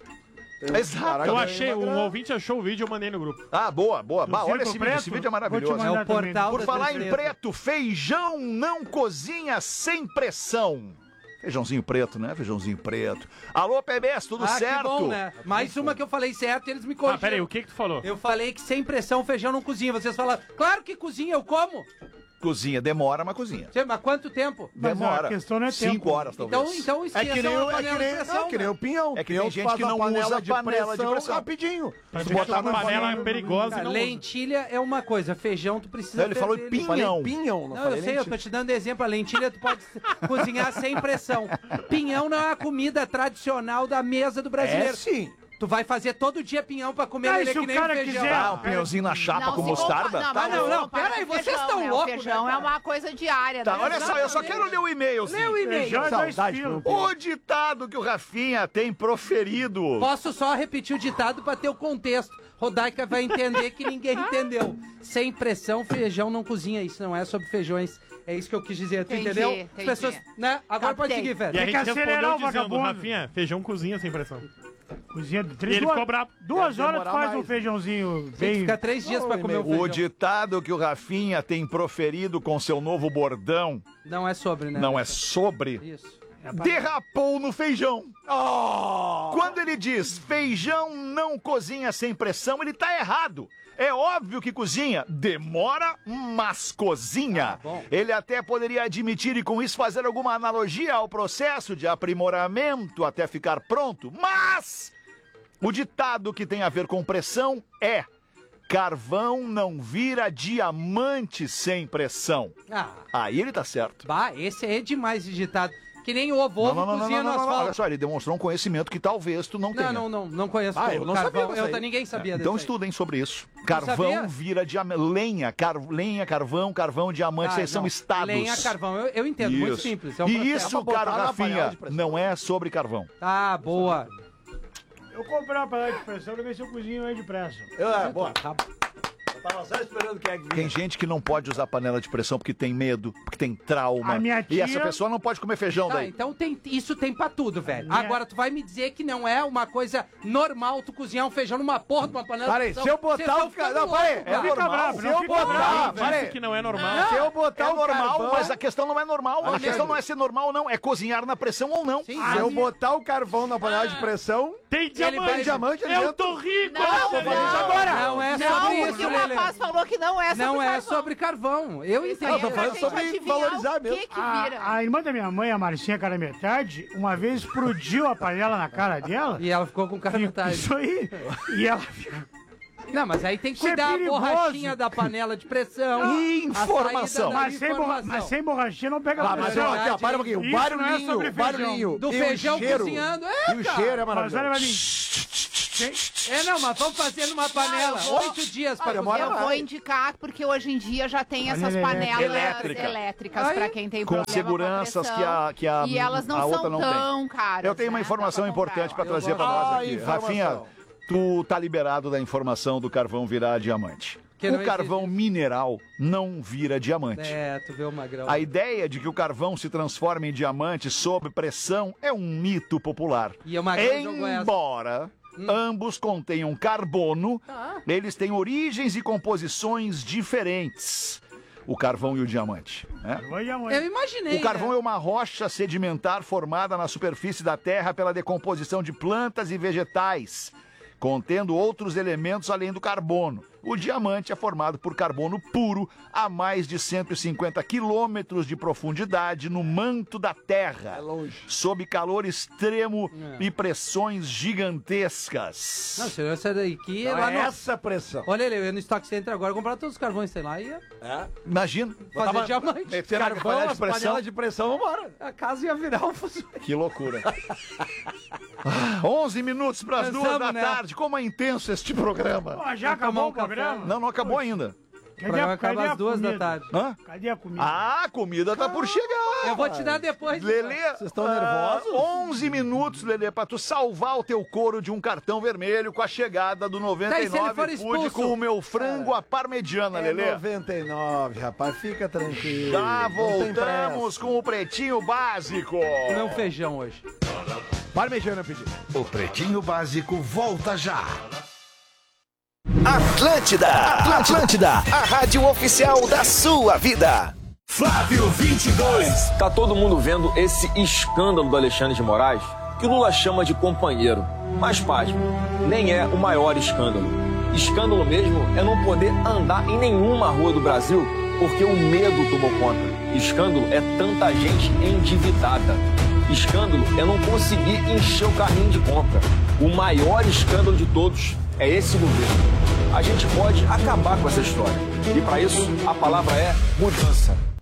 [SPEAKER 4] Exato.
[SPEAKER 7] Caraca,
[SPEAKER 6] Eu
[SPEAKER 7] ganhei
[SPEAKER 6] achei,
[SPEAKER 7] uma
[SPEAKER 6] um
[SPEAKER 7] grana.
[SPEAKER 6] ouvinte achou o vídeo e eu mandei no grupo.
[SPEAKER 4] Ah, boa, boa. Bah, olha esse
[SPEAKER 1] Círculo
[SPEAKER 4] vídeo, esse
[SPEAKER 1] Preto?
[SPEAKER 4] vídeo é
[SPEAKER 1] Vou te
[SPEAKER 4] maravilhoso.
[SPEAKER 1] mandar
[SPEAKER 8] É o
[SPEAKER 1] também.
[SPEAKER 8] portal
[SPEAKER 4] Por
[SPEAKER 8] da
[SPEAKER 4] falar em
[SPEAKER 8] Tristeza.
[SPEAKER 4] preto, feijão não cozinha sem pressão. Feijãozinho preto, né? Feijãozinho preto. Alô, PBS, tudo certo?
[SPEAKER 8] Que bom, né? Mais uma que eu falei certo e eles me corrigiram.
[SPEAKER 6] Ah, peraí, o que tu falou?
[SPEAKER 8] Eu falei que sem pressão feijão não cozinha. Vocês falaram, claro que cozinha, eu como.
[SPEAKER 4] Cozinha, demora, mas cozinha.
[SPEAKER 8] Mas quanto tempo?
[SPEAKER 1] Mas
[SPEAKER 4] Demora.
[SPEAKER 1] a questão não é
[SPEAKER 4] 5
[SPEAKER 1] tempo.
[SPEAKER 4] horas, talvez.
[SPEAKER 8] Então
[SPEAKER 7] É
[SPEAKER 8] esqueçam
[SPEAKER 7] que nem,
[SPEAKER 8] a
[SPEAKER 7] o- é que
[SPEAKER 8] panela de
[SPEAKER 7] nem,
[SPEAKER 8] pressão.
[SPEAKER 7] não, que nem o pinhão.
[SPEAKER 4] É que
[SPEAKER 7] Pinhão
[SPEAKER 4] tem gente
[SPEAKER 7] faz
[SPEAKER 4] que
[SPEAKER 7] a
[SPEAKER 4] não usa
[SPEAKER 7] de
[SPEAKER 4] panela de pressão.
[SPEAKER 7] rapidinho.
[SPEAKER 6] Tem
[SPEAKER 7] Se
[SPEAKER 6] gente que
[SPEAKER 7] botar
[SPEAKER 6] tá
[SPEAKER 7] na
[SPEAKER 6] com panela
[SPEAKER 7] panela
[SPEAKER 6] perigosa e
[SPEAKER 8] Cara,
[SPEAKER 6] não usa.
[SPEAKER 8] lentilha é uma coisa, feijão tu precisa
[SPEAKER 4] Não, ele falou
[SPEAKER 8] ferver.
[SPEAKER 4] pinhão.
[SPEAKER 7] pinhão,
[SPEAKER 8] Não,
[SPEAKER 7] falei
[SPEAKER 8] eu sei, eu tô te dando exemplo. A lentilha tu pode cozinhar sem pressão. Pinhão não é uma comida tradicional da mesa do brasileiro.
[SPEAKER 7] É sim.
[SPEAKER 8] Tu vai fazer todo dia pinhão pra comer
[SPEAKER 1] Ah,
[SPEAKER 8] ele
[SPEAKER 1] e se
[SPEAKER 8] que
[SPEAKER 1] o
[SPEAKER 8] nem
[SPEAKER 1] cara
[SPEAKER 8] feijão.
[SPEAKER 1] quiser-
[SPEAKER 4] Ah, um pinhãozinho na chapa com
[SPEAKER 5] se
[SPEAKER 4] mostarda?
[SPEAKER 5] compa-
[SPEAKER 8] Tá,
[SPEAKER 5] mas
[SPEAKER 8] não,
[SPEAKER 5] compara
[SPEAKER 8] peraí,
[SPEAKER 5] com
[SPEAKER 8] vocês
[SPEAKER 5] feijão,
[SPEAKER 8] estão
[SPEAKER 5] né?
[SPEAKER 8] loucos,
[SPEAKER 5] O feijão
[SPEAKER 8] né,
[SPEAKER 5] é
[SPEAKER 8] cara?
[SPEAKER 5] uma coisa diária.
[SPEAKER 4] Tá,
[SPEAKER 5] né?
[SPEAKER 4] olha só, eu só quero ler o e-mail.
[SPEAKER 8] Lê o e-mail.
[SPEAKER 1] Feijão é dois
[SPEAKER 7] Saudade,
[SPEAKER 1] pilos.
[SPEAKER 4] O ditado que o Rafinha tem proferido.
[SPEAKER 8] Posso só repetir o ditado pra ter o contexto. Rodaica vai entender que ninguém entendeu. Sem pressão, feijão não cozinha. Isso não é sobre feijões. É isso que eu quis dizer. Tu
[SPEAKER 5] Entendi,
[SPEAKER 8] entendeu?
[SPEAKER 5] entendi.
[SPEAKER 8] As pessoas, né? Agora pode
[SPEAKER 5] Captei.
[SPEAKER 8] seguir,
[SPEAKER 6] E
[SPEAKER 8] velho.
[SPEAKER 6] a
[SPEAKER 1] Tem que
[SPEAKER 6] gente
[SPEAKER 1] acelerar
[SPEAKER 6] respondeu
[SPEAKER 1] o
[SPEAKER 6] dizendo,
[SPEAKER 1] vagabundo.
[SPEAKER 6] Rafinha, feijão cozinha sem pressão.
[SPEAKER 1] Cozinha de
[SPEAKER 6] E
[SPEAKER 1] 3
[SPEAKER 6] ele ficou bravo.
[SPEAKER 1] 2
[SPEAKER 7] Deve
[SPEAKER 1] horas tu
[SPEAKER 7] demorar
[SPEAKER 1] faz
[SPEAKER 7] mais.
[SPEAKER 1] um feijãozinho
[SPEAKER 8] Tem que
[SPEAKER 1] bem...
[SPEAKER 8] ficar 3 dias pra comer o feijão.
[SPEAKER 4] O ditado que o Rafinha tem proferido com seu novo bordão
[SPEAKER 8] Não é sobre, né?
[SPEAKER 4] não é sobre.
[SPEAKER 8] Isso.
[SPEAKER 4] Derrapou no feijão. Quando ele diz feijão não cozinha sem pressão, ele tá errado. É óbvio que cozinha, demora, mas cozinha.
[SPEAKER 8] bom.
[SPEAKER 4] Ele até poderia admitir e com isso fazer alguma analogia ao processo de aprimoramento até ficar pronto, mas o ditado que tem a ver com pressão é: carvão não vira diamante sem pressão.
[SPEAKER 8] Ah,
[SPEAKER 4] Aí ele tá certo.
[SPEAKER 8] bah, esse é demais esse ditado. que nem ovo. Ovo cozinha no asfalto.
[SPEAKER 4] Olha só, ele demonstrou um conhecimento que talvez tu não tenha.
[SPEAKER 8] Não conheço.
[SPEAKER 7] Eu não sabia disso aí.
[SPEAKER 8] Ninguém sabia
[SPEAKER 4] Então
[SPEAKER 8] disso aí.
[SPEAKER 4] estudem sobre isso. Carvão vira diamante. Lenha, carvão, diamante, vocês são estados.
[SPEAKER 8] Lenha, carvão. Eu entendo, muito
[SPEAKER 4] Isso.
[SPEAKER 8] simples. É um
[SPEAKER 4] E
[SPEAKER 8] processo.
[SPEAKER 4] isso, cara, Rafinha, não é sobre carvão.
[SPEAKER 8] Ah, boa.
[SPEAKER 1] Eu comprei uma panela de pressão pra ver se eu cozinho aí depressa.
[SPEAKER 7] Boa. Eu tava só esperando quem é que vinha.
[SPEAKER 4] Tem gente que não pode usar panela de pressão porque tem medo, porque tem trauma.
[SPEAKER 1] A minha
[SPEAKER 4] E
[SPEAKER 1] tia-
[SPEAKER 4] essa pessoa não pode comer feijão
[SPEAKER 8] Tá,
[SPEAKER 4] daí.
[SPEAKER 8] então isso tem pra tudo, velho.
[SPEAKER 1] Minha-
[SPEAKER 8] Agora, tu vai me dizer que não é uma coisa normal tu cozinhar um feijão numa porra de uma panela
[SPEAKER 7] Para aí,
[SPEAKER 8] de pressão.
[SPEAKER 7] se eu botar
[SPEAKER 8] Vocês estão
[SPEAKER 7] o cara.
[SPEAKER 8] ficando
[SPEAKER 7] Não, para aí.
[SPEAKER 8] louco,
[SPEAKER 7] É
[SPEAKER 8] cara.
[SPEAKER 7] normal.
[SPEAKER 1] bravo,
[SPEAKER 7] Se
[SPEAKER 1] não
[SPEAKER 7] eu
[SPEAKER 1] fica
[SPEAKER 7] botar.
[SPEAKER 1] bravo.
[SPEAKER 7] Para
[SPEAKER 6] Disse
[SPEAKER 7] aí.
[SPEAKER 6] que não é normal.
[SPEAKER 7] Se eu botar
[SPEAKER 4] É
[SPEAKER 7] o
[SPEAKER 4] normal,
[SPEAKER 7] carvão.
[SPEAKER 4] mas a questão não é normal. A questão não é ser normal ou não, é cozinhar na pressão ou não.
[SPEAKER 8] Sim,
[SPEAKER 7] Se eu botar o carvão na panela de pressão,
[SPEAKER 1] Tem
[SPEAKER 7] tem diamante ali
[SPEAKER 1] Eu
[SPEAKER 7] dentro.
[SPEAKER 1] tô rico!
[SPEAKER 5] Não,
[SPEAKER 1] vou fazer isso agora!
[SPEAKER 8] Não é
[SPEAKER 5] Não,
[SPEAKER 8] sobre
[SPEAKER 5] porque
[SPEAKER 8] isso,
[SPEAKER 5] o
[SPEAKER 8] Lelê.
[SPEAKER 5] rapaz falou que não é sobre
[SPEAKER 8] Não é
[SPEAKER 5] carvão.
[SPEAKER 8] sobre carvão. Eu
[SPEAKER 5] Isso
[SPEAKER 8] entendo.
[SPEAKER 5] aí
[SPEAKER 7] tô
[SPEAKER 5] é pra
[SPEAKER 7] falando
[SPEAKER 5] gente
[SPEAKER 7] sobre
[SPEAKER 5] adivinhar
[SPEAKER 7] valorizar
[SPEAKER 5] o
[SPEAKER 7] mesmo.
[SPEAKER 5] que vira.
[SPEAKER 1] A irmã da minha mãe, a Marcinha, cara metade, uma vez explodiu a panela na cara dela.
[SPEAKER 8] E ela ficou com cara metade.
[SPEAKER 1] Isso aí. E ela ficou...
[SPEAKER 8] Não, mas aí tem que
[SPEAKER 1] Isso é
[SPEAKER 8] cuidar a
[SPEAKER 1] perigoso.
[SPEAKER 8] borrachinha da panela de pressão.
[SPEAKER 4] Informação.
[SPEAKER 8] A saída da
[SPEAKER 1] Mas sem borrachinha não pega
[SPEAKER 7] Ah, mas
[SPEAKER 1] pressão.
[SPEAKER 7] ó, aqui, ó, para um pouquinho.
[SPEAKER 1] Isso não é sobre
[SPEAKER 7] O barulhinho.
[SPEAKER 8] Do
[SPEAKER 7] E o
[SPEAKER 8] feijão
[SPEAKER 7] cheiro.
[SPEAKER 8] cozinhando.
[SPEAKER 7] E o cheiro é
[SPEAKER 1] Mas olha pra
[SPEAKER 7] maravilhoso.
[SPEAKER 1] mim.
[SPEAKER 8] Não, mas vamos fazer numa panela. 8 dias pra
[SPEAKER 7] demora
[SPEAKER 8] cozinhar.
[SPEAKER 5] Eu vou indicar, porque hoje em dia já tem essas
[SPEAKER 1] Panela
[SPEAKER 5] panelas
[SPEAKER 4] elétrica.
[SPEAKER 5] elétricas
[SPEAKER 8] Aí,
[SPEAKER 5] pra quem tem
[SPEAKER 4] com
[SPEAKER 5] problema
[SPEAKER 4] seguranças
[SPEAKER 5] com a
[SPEAKER 4] que a
[SPEAKER 5] pressão. E elas não
[SPEAKER 4] a outra
[SPEAKER 5] são
[SPEAKER 4] não tem.
[SPEAKER 5] tão caras.
[SPEAKER 4] Eu tenho uma
[SPEAKER 5] né?
[SPEAKER 4] informação
[SPEAKER 5] Dá pra
[SPEAKER 4] importante
[SPEAKER 5] comprar.
[SPEAKER 4] pra trazer pra
[SPEAKER 7] gosto.
[SPEAKER 4] nós
[SPEAKER 7] Ah,
[SPEAKER 4] aqui.
[SPEAKER 7] informação.
[SPEAKER 4] Rafinha, tu tá liberado da informação do carvão virar diamante.
[SPEAKER 8] Que não
[SPEAKER 4] O carvão
[SPEAKER 8] existe.
[SPEAKER 4] mineral não vira diamante.
[SPEAKER 8] É, tu vê o magrão.
[SPEAKER 4] A ideia de que o carvão se transforma em diamante sob pressão é um mito popular.
[SPEAKER 8] E o magrão jogou essa.
[SPEAKER 4] Embora ambos contenham carbono,
[SPEAKER 8] Ah.
[SPEAKER 4] eles têm origens e composições diferentes. O carvão e o diamante. Né?
[SPEAKER 8] Eu imaginei.
[SPEAKER 4] O carvão
[SPEAKER 8] né?
[SPEAKER 4] é uma rocha sedimentar formada na superfície da Terra pela decomposição de plantas e vegetais, contendo outros elementos além do carbono. O diamante é formado por carbono puro a mais de 150 quilômetros de profundidade no manto da Terra, sob calor extremo e pressões gigantescas.
[SPEAKER 8] Não, se eu essa daqui
[SPEAKER 7] Não
[SPEAKER 8] lá
[SPEAKER 7] é
[SPEAKER 8] no...
[SPEAKER 7] essa pressão.
[SPEAKER 8] Olha, eu ia no Stock Center agora comprar todos os carvões, sei lá, e ia
[SPEAKER 4] Imagina.
[SPEAKER 8] fazer diamante.
[SPEAKER 4] Meter na
[SPEAKER 7] Carvão,
[SPEAKER 4] panela de
[SPEAKER 7] as
[SPEAKER 4] pressão.
[SPEAKER 7] panelas de pressão, vambora.
[SPEAKER 8] A casa ia virar um fuso.
[SPEAKER 4] Que loucura. 11 minutos para as 2 da
[SPEAKER 8] Pensamos, né?
[SPEAKER 4] tarde. Como é intenso este programa.
[SPEAKER 1] Pô, já acabou o programa?
[SPEAKER 4] Não acabou ainda.
[SPEAKER 8] O programa acaba às 2 da tarde.
[SPEAKER 4] Hã?
[SPEAKER 1] Cadê a comida?
[SPEAKER 4] Ah, a comida tá por chegar.
[SPEAKER 8] Eu vou te dar depois.
[SPEAKER 4] Lelê,
[SPEAKER 7] Vocês estão nervosos?
[SPEAKER 4] 11 minutos, Lelê, pra tu salvar o teu couro de um cartão vermelho com a chegada do
[SPEAKER 8] Daí, se ele
[SPEAKER 4] 99
[SPEAKER 8] for
[SPEAKER 4] Food
[SPEAKER 8] expulso?
[SPEAKER 4] com o meu frango à parmegiana,
[SPEAKER 7] É
[SPEAKER 4] Lelê.
[SPEAKER 7] 99, rapaz, fica tranquilo.
[SPEAKER 4] Já
[SPEAKER 7] Não tem
[SPEAKER 4] voltamos
[SPEAKER 7] pressa.
[SPEAKER 4] com o Pretinho Básico.
[SPEAKER 8] Comer um feijão hoje.
[SPEAKER 7] Parmegiana, eu pedi.
[SPEAKER 2] O Pretinho Básico volta já.
[SPEAKER 9] Atlântida, a rádio oficial da sua vida.
[SPEAKER 2] Flávio 22.
[SPEAKER 10] Tá todo mundo vendo esse escândalo do Alexandre de Moraes, que o Lula chama de companheiro. Mas, pasme, nem é o maior escândalo. Escândalo mesmo é não poder andar em nenhuma rua do Brasil porque o medo tomou conta. Escândalo é tanta gente endividada. Escândalo é não conseguir encher o carrinho de compra. O maior escândalo de todos é esse governo. A gente pode acabar com essa história. E para isso, a palavra é mudança.